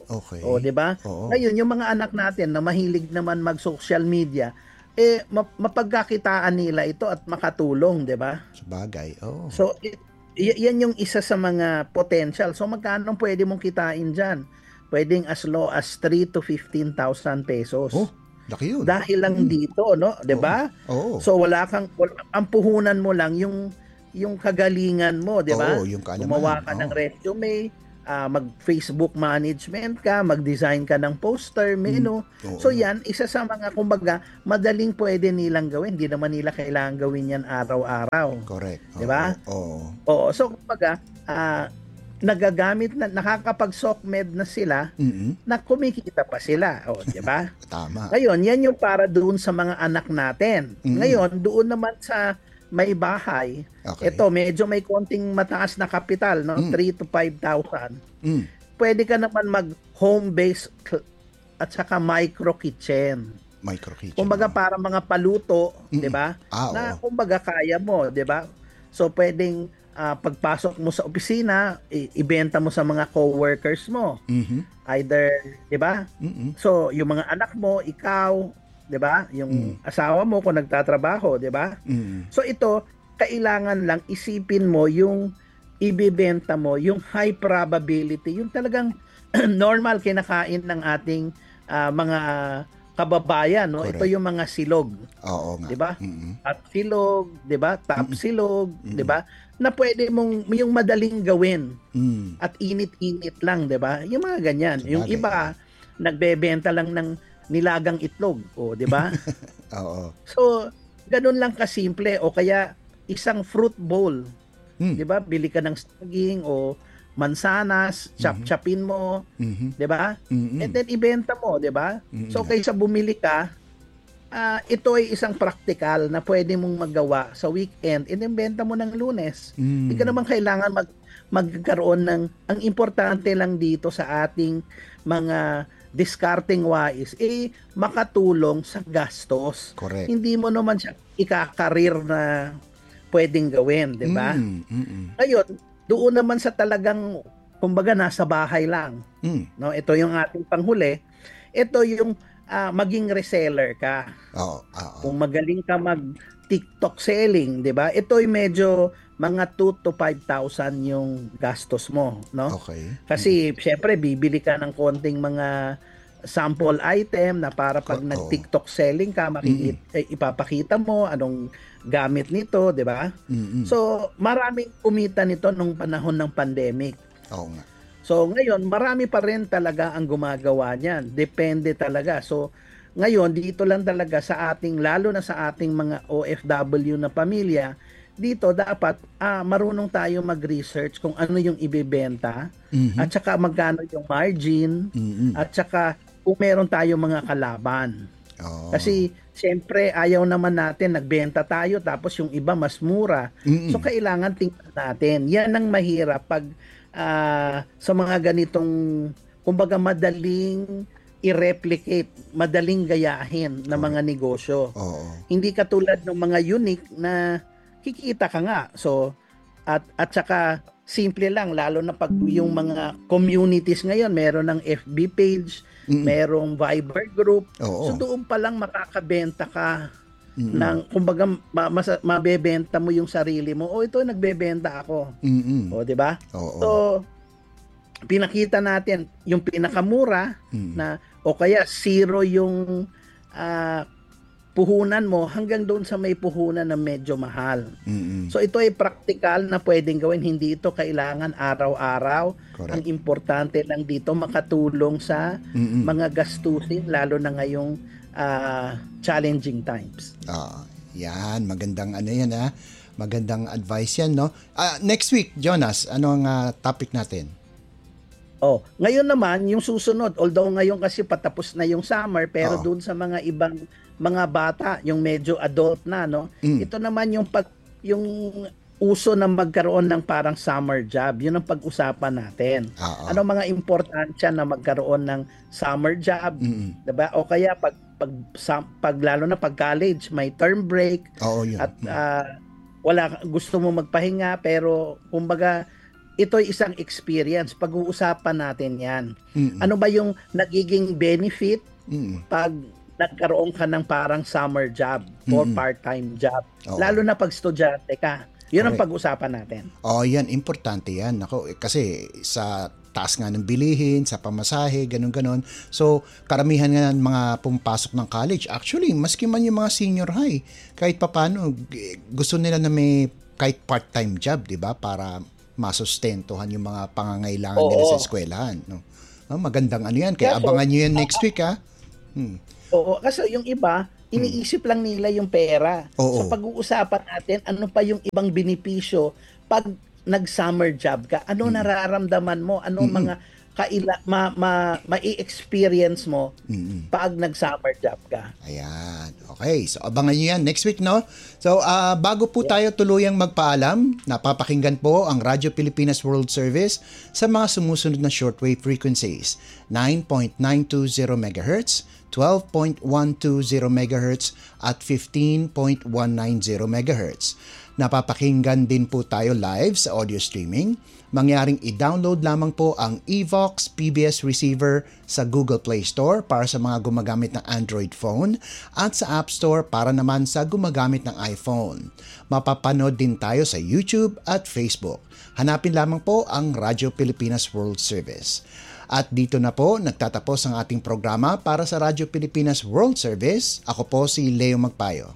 Okay. O, 'di ba? Oo. Ngayon, yung mga anak natin na mahilig naman mag-social media, eh ma- mapagkakitaan nila ito at makatulong, 'di ba? Sabagay. Oo. So, i- y- yan yung isa sa mga potential. So, magkano pwede mong kitain dyan? Pwedeng as low as three to fifteen thousand pesos. Oh, laki yun. Dahil lang dito, no? 'Di ba? Oo. So, wala kang, wal- ang puhunan mo lang yung, yung kagalingan mo, 'di ba? Oo, yung kaalaman. Gumawa ka ng Oo. resume, ah, mag-Facebook management ka, mag-design ka ng poster, menu. Oo. So, yan, isa sa mga, kumbaga, madaling pwede nilang gawin. Hindi naman nila kailangan gawin yan araw-araw. Correct. Di ba? Oo. Oo, so kumbaga, ah, nagagamit na, nakakapag-SOCMED na sila, Mm-mm. na kumikita pa sila. O, di ba? Tama. Ngayon, yan yung para doon sa mga anak natin. Mm. Ngayon, doon naman sa may bahay, Okay. ito, medyo may konting mataas na kapital, no? Mm. three to five thousand. Mm. Pwede ka naman mag-home-based cl- at saka micro-kitchen. Micro kitchen. Kumbaga para mga paluto, Mm-mm. 'di ba? Ah, Na oo. kumbaga kaya mo, 'di ba? So pwedeng ah, pagpasok mo sa opisina, i- ibenta mo sa mga co-workers mo. Mhm. Either, 'di ba? Mm-mm. So yung mga anak mo, ikaw, 'di ba? Yung asawa mo kung nagtatrabaho, 'di ba? Mm. So ito, kailangan lang isipin mo yung ibebenta mo, yung high probability, yung talagang normal kinakain ng ating ah, mga kababayan, no? Correct. Ito yung mga silog, Oo nga. 'di ba? Mm-mm. At silog, 'di ba? Top silog, 'di ba? Na pwede mong yung madaling gawin Mm. at init-init lang, 'di ba? Yung mga ganyan. Yung Sabagay. iba nagbebenta lang ng nilagang itlog, o 'di ba? Oo. So, ganun lang kasimple, o kaya isang fruit bowl, Mm. 'di ba? Bili ka ng saging o mansanas, chop-chopin mo, Mhm. 'di ba? Mm-mm. And then ibenta mo, 'di ba? Mm. So kaysa bumili ka, ah, ito ay isang practical na pwede mong magawa sa weekend, inibenta mo ng Lunes. Mm. Hindi ka naman kailangan mag magkaroon ng, ang importante lang dito sa ating mga discarding wise, eh makatulong sa gastos. Correct. Hindi mo naman siya ikakarir na pwedeng gawin, 'di ba? Mm. Mm-mm. Ngayon, doon naman sa talagang, kumbaga, nasa bahay lang. Mm. No, ito yung ating panghuli. Ito yung ah, maging reseller ka. Oo. Oo. Kung magaling ka mag TikTok selling, 'di ba? Ito ay medyo mga two to five thousand yung gastos mo, no? Okay. Kasi syempre bibili ka ng konting mga sample item na para pag Oo. nag-TikTok selling ka, makikita, eh, ipapakita mo anong gamit nito, 'di ba? Mm-mm. So, maraming kumita nito nung panahon ng pandemic. Oo nga. So, ngayon, marami pa rin talaga ang gumagawa niyan. Depende talaga. So, ngayon, dito lang talaga sa ating, lalo na sa ating mga O F W na pamilya, dito dapat ah, marunong tayo mag-research kung ano yung ibebenta, Mhm. at saka magkano yung margin, Mm-mm. at saka kung meron tayong mga kalaban. Oo. Kasi, siyempre, ayaw naman natin, nagbenta tayo, tapos yung iba mas mura. Mm-mm. So, kailangan tingnan natin. Yan ang mahirap pag ah, sa mga ganitong, kumbaga, madaling i-replicate, madaling gayahin na mga negosyo. Oo. Hindi katulad ng mga unique na kikita ka nga. So, at, at saka, simple lang, lalo na pag yung mga communities ngayon, meron ng F B page, Mm-mm. merong Viber group. Oo. So, doon pa lang makakabenta ka Mm-mm. ng, kumbaga, ma- masa- mabebenta mo yung sarili mo. O, ito, nagbebenta ako. Mm-mm. O, di ba? Oo. So, pinakita natin yung pinakamura Mm. na, o kaya zero yung ah, puhunan mo hanggang doon sa may puhunan na medyo mahal. Mm-mm. So, ito ay practical na pwedeng gawin. Hindi ito kailangan araw-araw. Correct. Ang importante lang dito makatulong sa Mm-mm. mga gastusin, lalo na ngayong ah, challenging times. Ah, yan, magandang ano yan ha. Magandang advice yan, no? Ah, next week, Jonas, ano ang ah, topic natin? Oh, ngayon naman yung susunod, although ngayon kasi patapos na yung summer, pero Oo. doon sa mga ibang mga bata, yung medyo adult na, no. Mm. Ito naman yung pag yung uso na magkaroon ng parang summer job. Yun ang pag-usapan natin. Oo. Ano mga importansya na magkaroon ng summer job, Mm-mm. 'di ba? O kaya pag pag, sa, pag lalo na pag college, may term break Oo, yun. at ah, wala gusto mo magpahinga, pero kumbaga ito ay isang experience. Pag-uusapan natin yan. Mm-mm. Ano ba yung nagiging benefit Mm-mm. pag nagkaroon ka ng parang summer job or Mm-mm. part-time job? Oo. Lalo na pag estudyante ka. Yun ang Correct. pag-usapan natin. Oh, yan, importante yan. Ako, eh, kasi sa taas nga ng bilihin, sa pamasahe, ganun-ganon. So, karamihan nga ng mga pumapasok ng college, actually, maski man yung mga senior high, kahit papano, eh, gusto nila na may kahit part-time job, di ba? Para masustentuhan yung mga pangangailangan Oo. nila sa eskwelahan. No? Oh, magandang ano yan. Kaya Kaso, abangan nyo yan next week, ha? Hmm. Oo, kasi yung iba, iniisip lang nila yung pera. Oo. So pag-uusapan natin, ano pa yung ibang benepisyo pag nag-summer job ka? Ano nararamdaman mo? Ano Mm-mm. mga kaila ma ma ma-experience mo Mm-mm. pag nag-summer job ka? Ayan. Okay. So, abangan nyo yan next week, no? So, ah, bago po tayo tuluyang magpaalam, napapakinggan po ang Radyo Pilipinas World Service sa mga sumusunod na shortwave frequencies. nine point nine two zero megahertz, twelve point one two zero megahertz, at fifteen point one nine zero megahertz. Napapakinggan din po tayo live sa audio streaming. Mangyaring i-download lamang po ang Evox P B S Receiver sa Google Play Store para sa mga gumagamit ng Android phone at sa App Store para naman sa gumagamit ng iPhone. Mapapanood din tayo sa YouTube at Facebook. Hanapin lamang po ang Radyo Pilipinas World Service. At dito na po nagtatapos ang ating programa para sa Radyo Pilipinas World Service. Ako po si Leo Magpayo.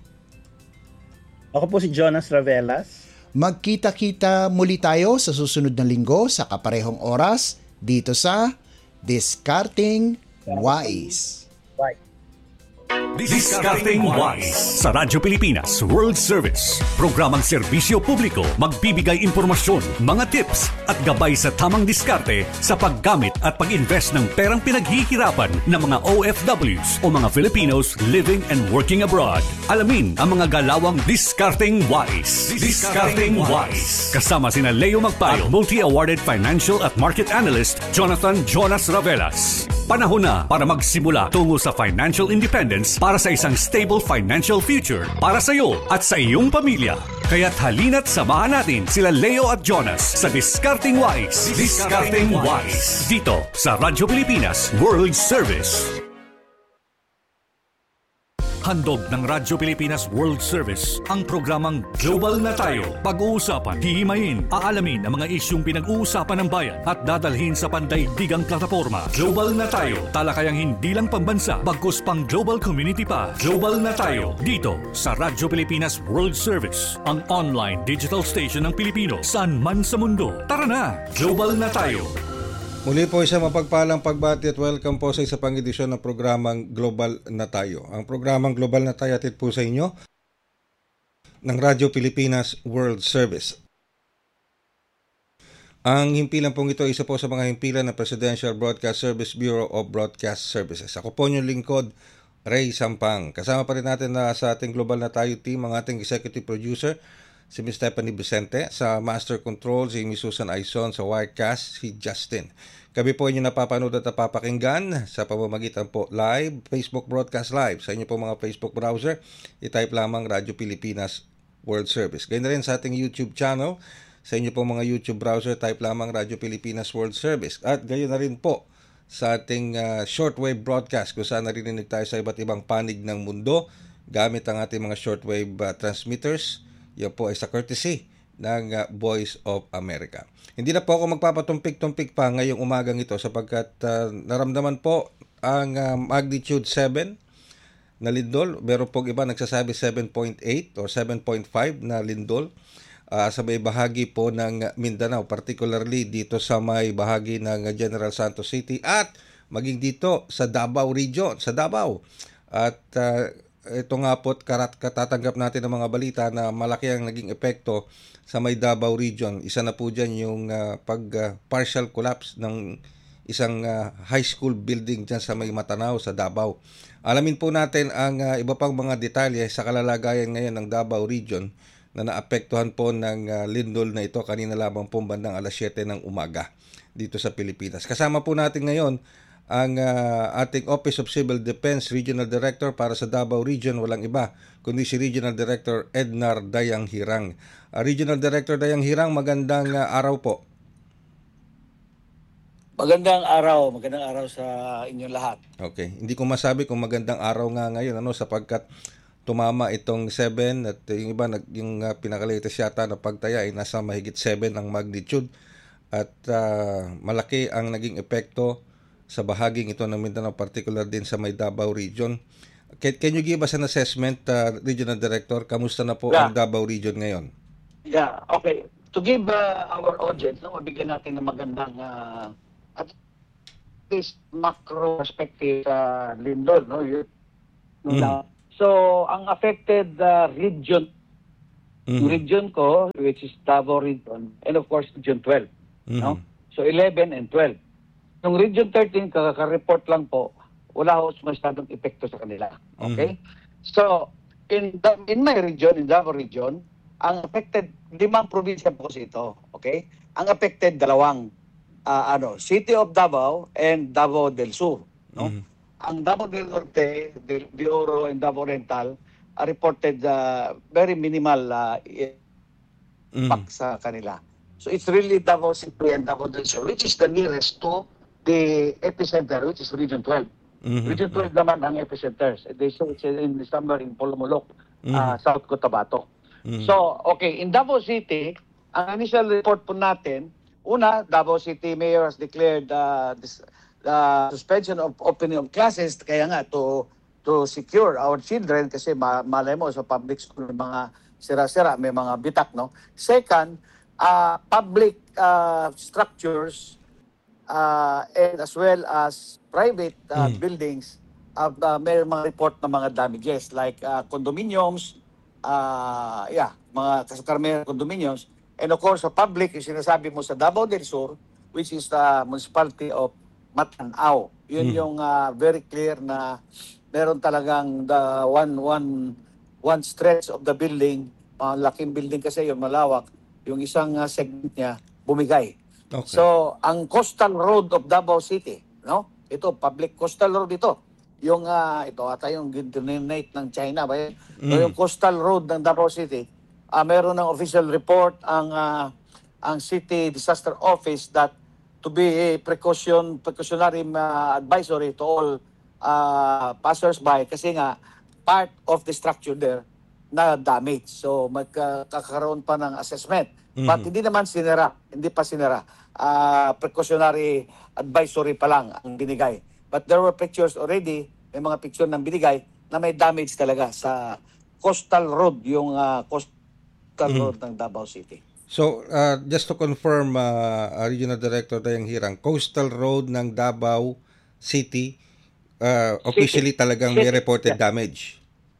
Ako po si Jonas Ravelas. Magkita-kita muli tayo sa susunod na linggo sa kaparehong oras dito sa Discarding Wise. Right. Discarding Wise sa Radyo Pilipinas World Service. Programang serbisyo publiko, magbibigay impormasyon, mga tips at gabay sa tamang diskarte sa paggamit at pag-invest ng perang pinaghihirapan ng mga O F Ws o mga Filipinos living and working abroad. Alamin ang mga galawang Discarding Wise. Discarding Wise. Kasama sina Leo Magpayo, multi-awarded financial at market analyst Jonathan Jonas Ravelas. Panahon na para magsimula tungo sa financial independence para sa isang stable financial future para sa iyo at sa iyong pamilya. Kaya't halina't samahan natin sila Leo at Jonas sa Discarding Wise. Discarding Wise. Dito sa Radyo Pilipinas World Service. Handog ng Radyo Pilipinas World Service ang programang Global na Tayo. Pag-uusapan, hihimayin, aalamin ang mga isyung pinag-uusapan ng bayan at dadalhin sa pandaigdigang plataforma. Global na Tayo, talakayang hindi lang pambansa, bagkus pang global community pa. Global na Tayo, dito sa Radyo Pilipinas World Service, ang online digital station ng Pilipino saan man sa mundo. Tara na, Global na Tayo. Muli po isang mapagpalang pagbati at welcome po sa isa pang edisyon ng programang Global na Tayo. Ang programang Global na Tayo atid po sa inyo ng Radyo Pilipinas World Service. Ang himpilan pong ito, isa po sa mga himpilan ng Presidential Broadcast Service Bureau of Broadcast Services. Ako po yung lingkod, Ray Sampang. Kasama pa rin natin na sa ating Global na Tayo team, ang ating executive producer, si Miz Stephanie Vicente, sa Master Control, si Miz Susan Aizon, sa Wirecast, si Justin. Kami po inyo napapanood at napapakinggan sa pamamagitan po live, Facebook Broadcast Live. Sa inyo po mga Facebook browser, i-type lamang Radyo Pilipinas World Service. Ganyan rin sa ating YouTube channel, sa inyo po mga YouTube browser, type lamang Radyo Pilipinas World Service. At gayon na rin po sa ating uh, shortwave broadcast, kung saan narinig tayo sa iba't ibang panig ng mundo gamit ang ating mga shortwave uh, transmitters. Yan po ay sa courtesy ng uh, Voice of America. Hindi na po ako magpapatumpik-tumpik pa ngayong umagang ito sapagkat uh, naramdaman po ang uh, magnitude seven na lindol. Meron pong iba nagsasabi seven point eight or seven point five na lindol uh, sa may bahagi po ng Mindanao, particularly dito sa may bahagi ng General Santos City at maging dito sa Davao Region, sa Davao. At uh, ito nga po, karat katatanggap natin ng mga balita na malaki ang naging epekto sa may Davao Region. Isa na po dyan yung uh, pag uh, partial collapse ng isang uh, high school building dyan sa may Matanao sa Davao. Alamin po natin ang uh, iba pang mga detalye sa kalalagayan ngayon ng Davao Region na naapektuhan po ng uh, lindol na ito kanina lamang po bandang alas siyete ng umaga dito sa Pilipinas. Kasama po natin ngayon ang uh, ating Office of Civil Defense Regional Director para sa Davao Region, walang iba kundi si Regional Director Ednar Dayang Hirang. Uh, Regional Director Dayang Hirang, magandang uh, araw po. Magandang araw, magandang araw sa inyong lahat. Okay. Hindi ko masabi kung magandang araw nga ngayon ano sapagkat tumama itong seven at yung iba nag yung uh, pinaka-latest yata na pagtaya ay nasa mahigit seven ang magnitude at uh, malaki ang naging epekto sa bahaging ito ng Mindanao, particular din sa may Davao region. Can, can you give us an assessment, uh, Regional Director? Kamusta na po Yeah. ang Davao region ngayon? Yeah, okay. To give uh, our audience, no, mabigyan natin ng magandang uh, at least macro perspective sa Lindol, no? Yun, no Mm. na- So, ang affected uh, region, Mhm. region ko, which is Davao region, and of course, Region twelve. No? Mhm. So, eleven and twelve. Yung Region thirteen, kaka-report lang po, wala ho masyadong epekto sa kanila. Okay? So, in the, in my region, in Davao region, ang affected, limang probinsya po kasi ito. Okay? Ang affected, dalawang, ah, ano, City of Davao and Davao del Sur. No? Mhm. Ang Davao del Norte, del de Oro, and Davao Oriental are reported uh, very minimal uh, impact sa kanila. So it's really Davao City and Davao del Sur, which is the nearest to the epicenter, which is Region twelve. Mhm. Region twelve naman ang epicenters. They say it's in somewhere in Polomolok, uh, South Cotabato. Mhm. So, okay, in Davao City, ang initial report po natin, una, Davao City Mayor has declared uh, this, uh, suspension of opening of classes, kaya nga to to secure our children kasi ma malay mo sa public school may mga sira-sira, may mga bitak, no? Second, uh, public uh, structures uh, and as well as private uh, Mm. buildings uh, uh, may mga report ng mga damages like uh, condominiums, uh, yeah, mga karamihan condominiums, and of course sa public, yung sinasabi mo sa Davao del Sur, which is the municipality of Matanao. Yun Mm. yung uh, very clear na meron talagang the one one one stretch of the building, uh, laking building kasi yung malawak, yung isang uh, segment niya bumigay. Okay. So, ang coastal road of Davao City, no? Ito, public coastal road ito. Yung, ah, ito ata yung denominate ng China. Ba? yun? So, Mm. yung coastal road ng Davao City, ah, meron ng official report ang ah, ang City Disaster Office that to be a precaution, precautionary ah, advisory to all uh, passers-by kasi nga part of the structure there na damage. So, magkakaroon pa ng assessment. But Mhm. hindi naman sinira, hindi pa sinira. Ah, precautionary advisory pa lang ang binigay. But there were pictures already, may mga picture ng binigay na may damage talaga sa coastal road, yung ah, coastal Mhm. road ng Davao City. So, uh, just to confirm, uh, uh, Regional Director Dayang Hirang, coastal road ng Davao City, uh, officially talagang may City, reported yeah. damage.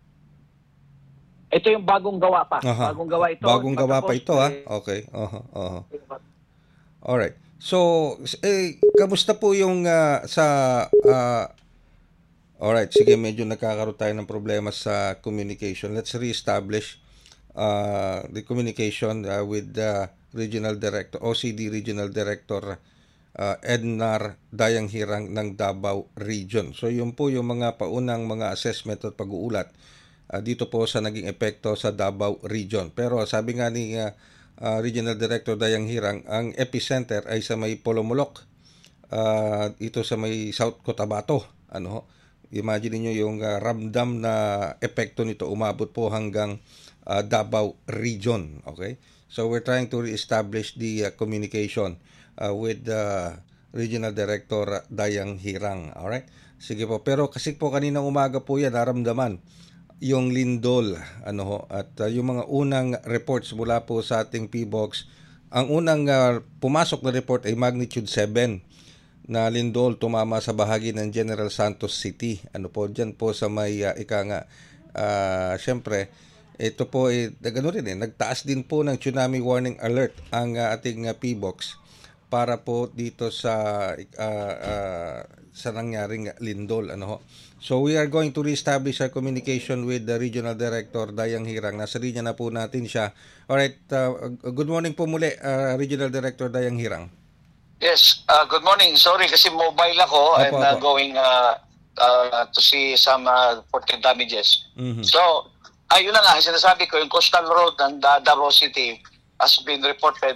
Ito yung bagong gawa pa. Aha. Bagong gawa ito. Bagong gawa pa Matapos, ito, ha? eh, Okay. Aha, aha. Alright. So, eh, kamusta po yung uh, sa... Uh, alright, sige, medyo nagkakaroon tayo ng problema sa communication. Let's re-establish uh, the communication uh, with the Regional Director, O C D Regional Director uh, Ednar Dayang Hirang ng Davao Region. So, yun po yung mga paunang mga assessment at pag-uulat uh, dito po sa naging epekto sa Davao Region. Pero sabi nga ni uh, uh, Regional Director Dayang Hirang, ang epicenter ay sa may Polomolok, uh, ito sa may South Cotabato. Ano ho? Imagine niyo yung uh, ramdam na epekto nito umabot po hanggang uh, Davao Region. Okay? So we're trying to reestablish the uh, communication uh, with the uh, Regional Director Dayang Hirang. Alright? Sige po. Pero kasi po kaninang umaga po yan, naramdaman yung lindol, ano ho, at uh, yung mga unang reports mula po sa ating P B O X, ang unang uh, pumasok na report ay magnitude seven na lindol tumama sa bahagi ng General Santos City. Ano po, dyan po sa may uh, ika nga, uh, syempre, ito po ay, gano rin eh, nagtaas din po ng tsunami warning alert ang uh, ating uh, P B O X para po dito sa uh, uh, sa nangyaring lindol, ano ho. So we are going to reestablish our communication with the Regional Director Dayang Hirang. Nasa linya na po natin siya. Alright, uh, good morning po muli, uh, Regional Director Dayang Hirang. Yes, uh, good morning. Sorry kasi mobile ako Apo, and uh, apo. going uh, uh, to see some uh, reported damages. Mhm. So, ayun na nga, sinasabi ko, yung coastal road ng Da- Davao City has been reported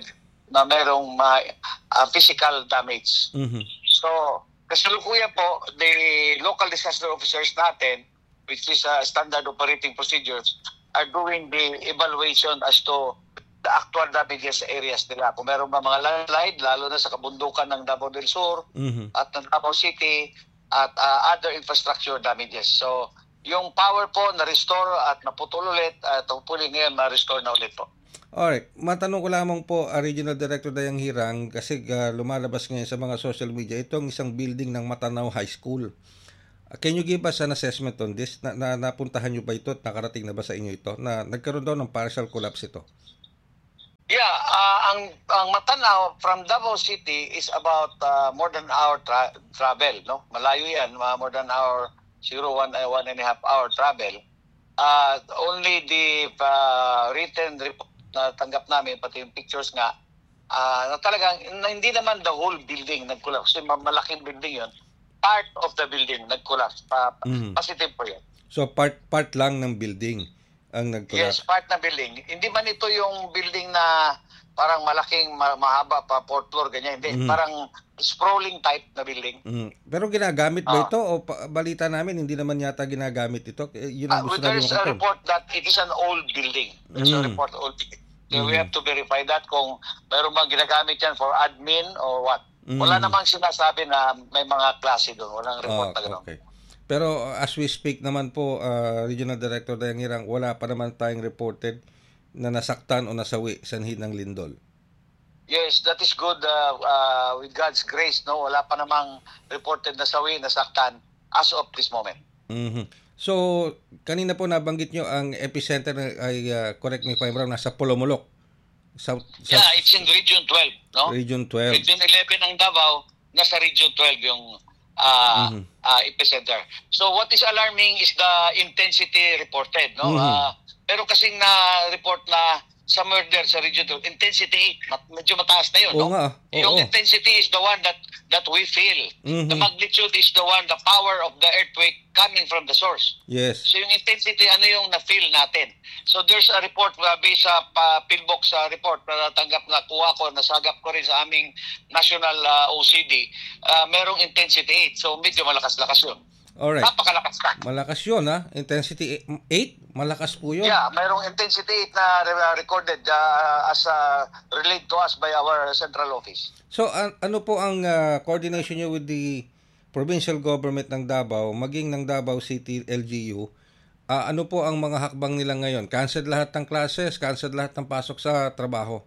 na merong uh, uh, physical damage. Mhm. So, kasalukuyan po, the local disaster officers natin, which is uh, standard operating procedures, are doing the evaluation as to the actual damages sa areas nila. Kung meron ba mga landslide, lalo na sa kabundukan ng Davao del Sur Mhm. at ng Davao City at uh, other infrastructure damages. So, yung power po na-restore at naputol ulit at hopefully ngayon ma-restore na ulit po. Alright, matanong ko lamang po, uh, Regional Director Dayang Hirang, kasi uh, lumalabas ngayon sa mga social media, itong isang building ng Matanao High School. Uh, can you give us an assessment on this? Na, na, napuntahan nyo ba ito at nakarating na ba sa inyo ito? Na nagkaroon daw ng partial collapse ito. Yeah, uh, ang ang Matanao from Davao City is about uh, more than hour tra- travel, no? Malayo yan, uh, more than hour, siguro one, uh, one and a half hour travel. Uh, only the uh, written report na tanggap namin, pati yung pictures nga, uh, na talagang na, hindi naman the whole building nag-collapse. Kasi malaking building yun. Part of the building nag-collapse. Pa, Mhm. Positive po yun. So part part lang ng building ang Yes, nag-collapse. part na building. Hindi man ito yung building na parang malaking, ma- mahaba pa, fourth floor, ganyan. Hindi, Mhm. parang sprawling type na building. Mhm. Pero ginagamit ba Ah. ito? O pa- balita namin, hindi naman yata ginagamit ito. Eh, Yun ang Uh, gusto there namin is a makapag. report that it is an old building. There's a Mm. report old building. So we Mhm. have to verify that kung mayroon bang ginagamit yan for admin or what. Mhm. Wala namang sinasabi na may mga klase doon. Walang report na gano'n. Okay. Pero uh, as we speak naman po, uh, Regional Director Dayang Hirang, wala pa naman tayong reported na nasaktan o nasawi sanhi ng lindol. Yes, that is good uh, uh, with God's grace. No, wala pa namang reported na sawi, nasaktan as of this moment. Mhm. So, kanina po nabanggit nyo ang epicenter ay, uh, correct me if I'm wrong, nasa Polomolok. Sa, sa Yeah, it's in Region twelve, no? Region twelve. Region eleven ng Davao, nasa Region twelve yung uh, Mhm. uh, epicenter. So what is alarming is the intensity reported, no? Mhm. Uh, pero kasing na-report na sa murder sa Region twelve, intensity eight, mat- medyo mataas na yun, Oo no? nga, oo. Yung intensity is the one that that we feel. Mhm. The magnitude is the one, the power of the earthquake coming from the source. Yes. So yung intensity, ano yung na-feel natin? So there's a report uh, based sa uh, Pillbox uh, report na natanggap na kuha ko, nasagap ko rin sa aming national uh, O C D. Uh, merong intensity eight. So medyo malakas-lakas yun. Alright. Napakalakas ka. Malakas yun, ha? Intensity eight? Malakas po yun. Yeah, merong intensity eight na re- recorded uh, as uh, relayed to us by our central office. So, an- ano po ang uh, coordination nyo with the provincial government ng Davao, maging ng Davao City L G U? Ah, ano po ang mga hakbang nila ngayon? Cancel lahat ng classes, cancel lahat ng pasok sa trabaho.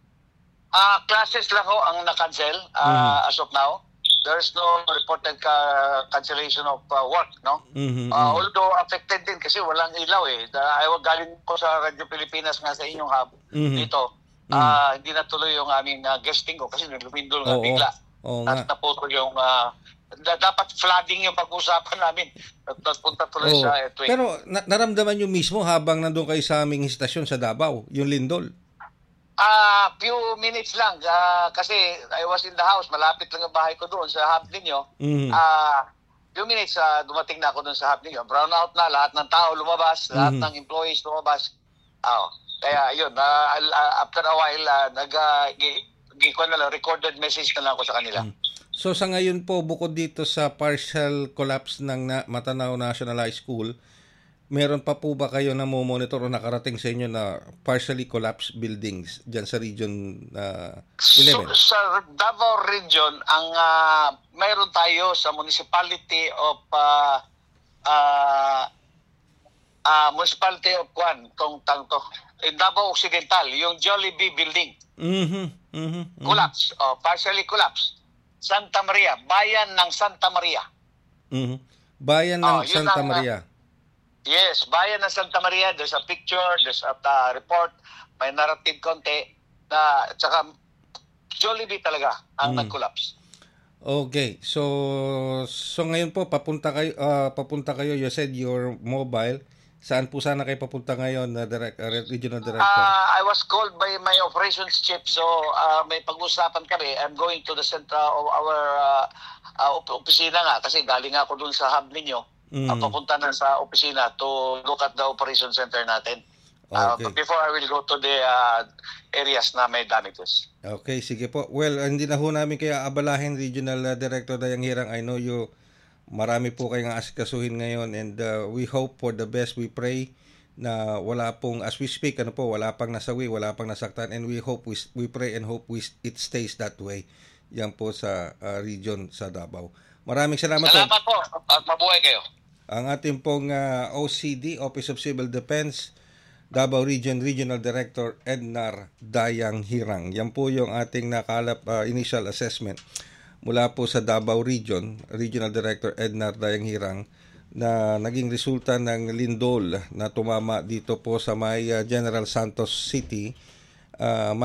Uh, classes lang ho ang na-cancel uh, as of now. There's no reported ka- cancellation of uh, work, no? Mhm, Uh, mhm. although affected din kasi walang ilaw eh. Da- ay galing ko sa Radyo Pilipinas nga sa inyong hub Mhm. dito. Ah, hindi natuloy yung aming uh, guesting ko kasi lumindol nga Oo. bigla. Oo At nga. naputol yung uh, da- dapat flooding yung pag-usapan namin. At napunta tuloy Oo. sa earthquake. Pero na- naramdaman nyo mismo habang nandun kayo sa aming istasyon sa Davao, yung lindol. Ah, few minutes lang ah, kasi I was in the house, malapit lang ang bahay ko doon sa hub ninyo. Mhm. Ah, few minutes ah, dumating na ako doon sa hub ninyo. Brown out na, lahat ng tao lumabas, lahat Mhm. ng employees lumabas. Ah, kaya yun, ah, ah, after a while ah, nag uh, gi, gi- ko na lang, recorded message na lang ako sa kanila. So sa ngayon po, bukod dito sa partial collapse ng na- Matanao National High School, meron pa po ba kayo na monitor o nakarating sa inyo na partially collapsed buildings dyan sa region uh, eleven? So, sa Davao region, ang ah, mayroon tayo sa municipality of uh, uh, uh, municipality of Kwan, tong tang to. In Davao Occidental, yung Jollibee building, Mhm. Mhm. mhm. collapse, oh, partially collapse. Santa Maria, bayan ng Santa Maria. Mhm. Bayan Oh, ng yun Santa ang, ah, Maria. Yes, bayan ng Santa Maria, there's a picture, there's a uh, report, may narrative konti, na, at saka Jollibee talaga ang Mm. nag-collapse. Okay. So so ngayon po papunta kayo ah, papunta kayo, you said your mobile. Saan po sana kayo papunta ngayon na direct, uh, regional director? Uh, I was called by my operations chief, so uh, may pag-usapan kami. I'm going to the center of our uh, uh, op- opisina nga, kasi galing ako dun sa hub ninyo. Mm. Uh, papunta na sa opisina to look at the operation center natin. Uh, Okay. but before I will go to the uh, areas na may damages. Okay, sige po. Well, hindi na ho namin kaya abalahin, Regional uh, Director Dayang Hirang. I know you, marami po kayong asikasuhin ngayon, and uh, we hope for the best. We pray na wala pong, as we speak, ano po, wala pang nasawi, wala pang nasaktan, and we hope, we, we pray and hope we, it stays that way. Yan po sa uh, region sa Davao. Maraming salamat, Salamat po. po at mabuhay kayo. Ang ating pong uh, O C D, Office of Civil Defense, Davao Region Regional Director Ednar Dayang Hirang. Yan po yung ating nakalap uh, initial assessment mula po sa Davao Region, Regional Director Ednar Dayang Hirang, na naging resulta ng lindol na tumama dito po sa may uh, General Santos City, uh,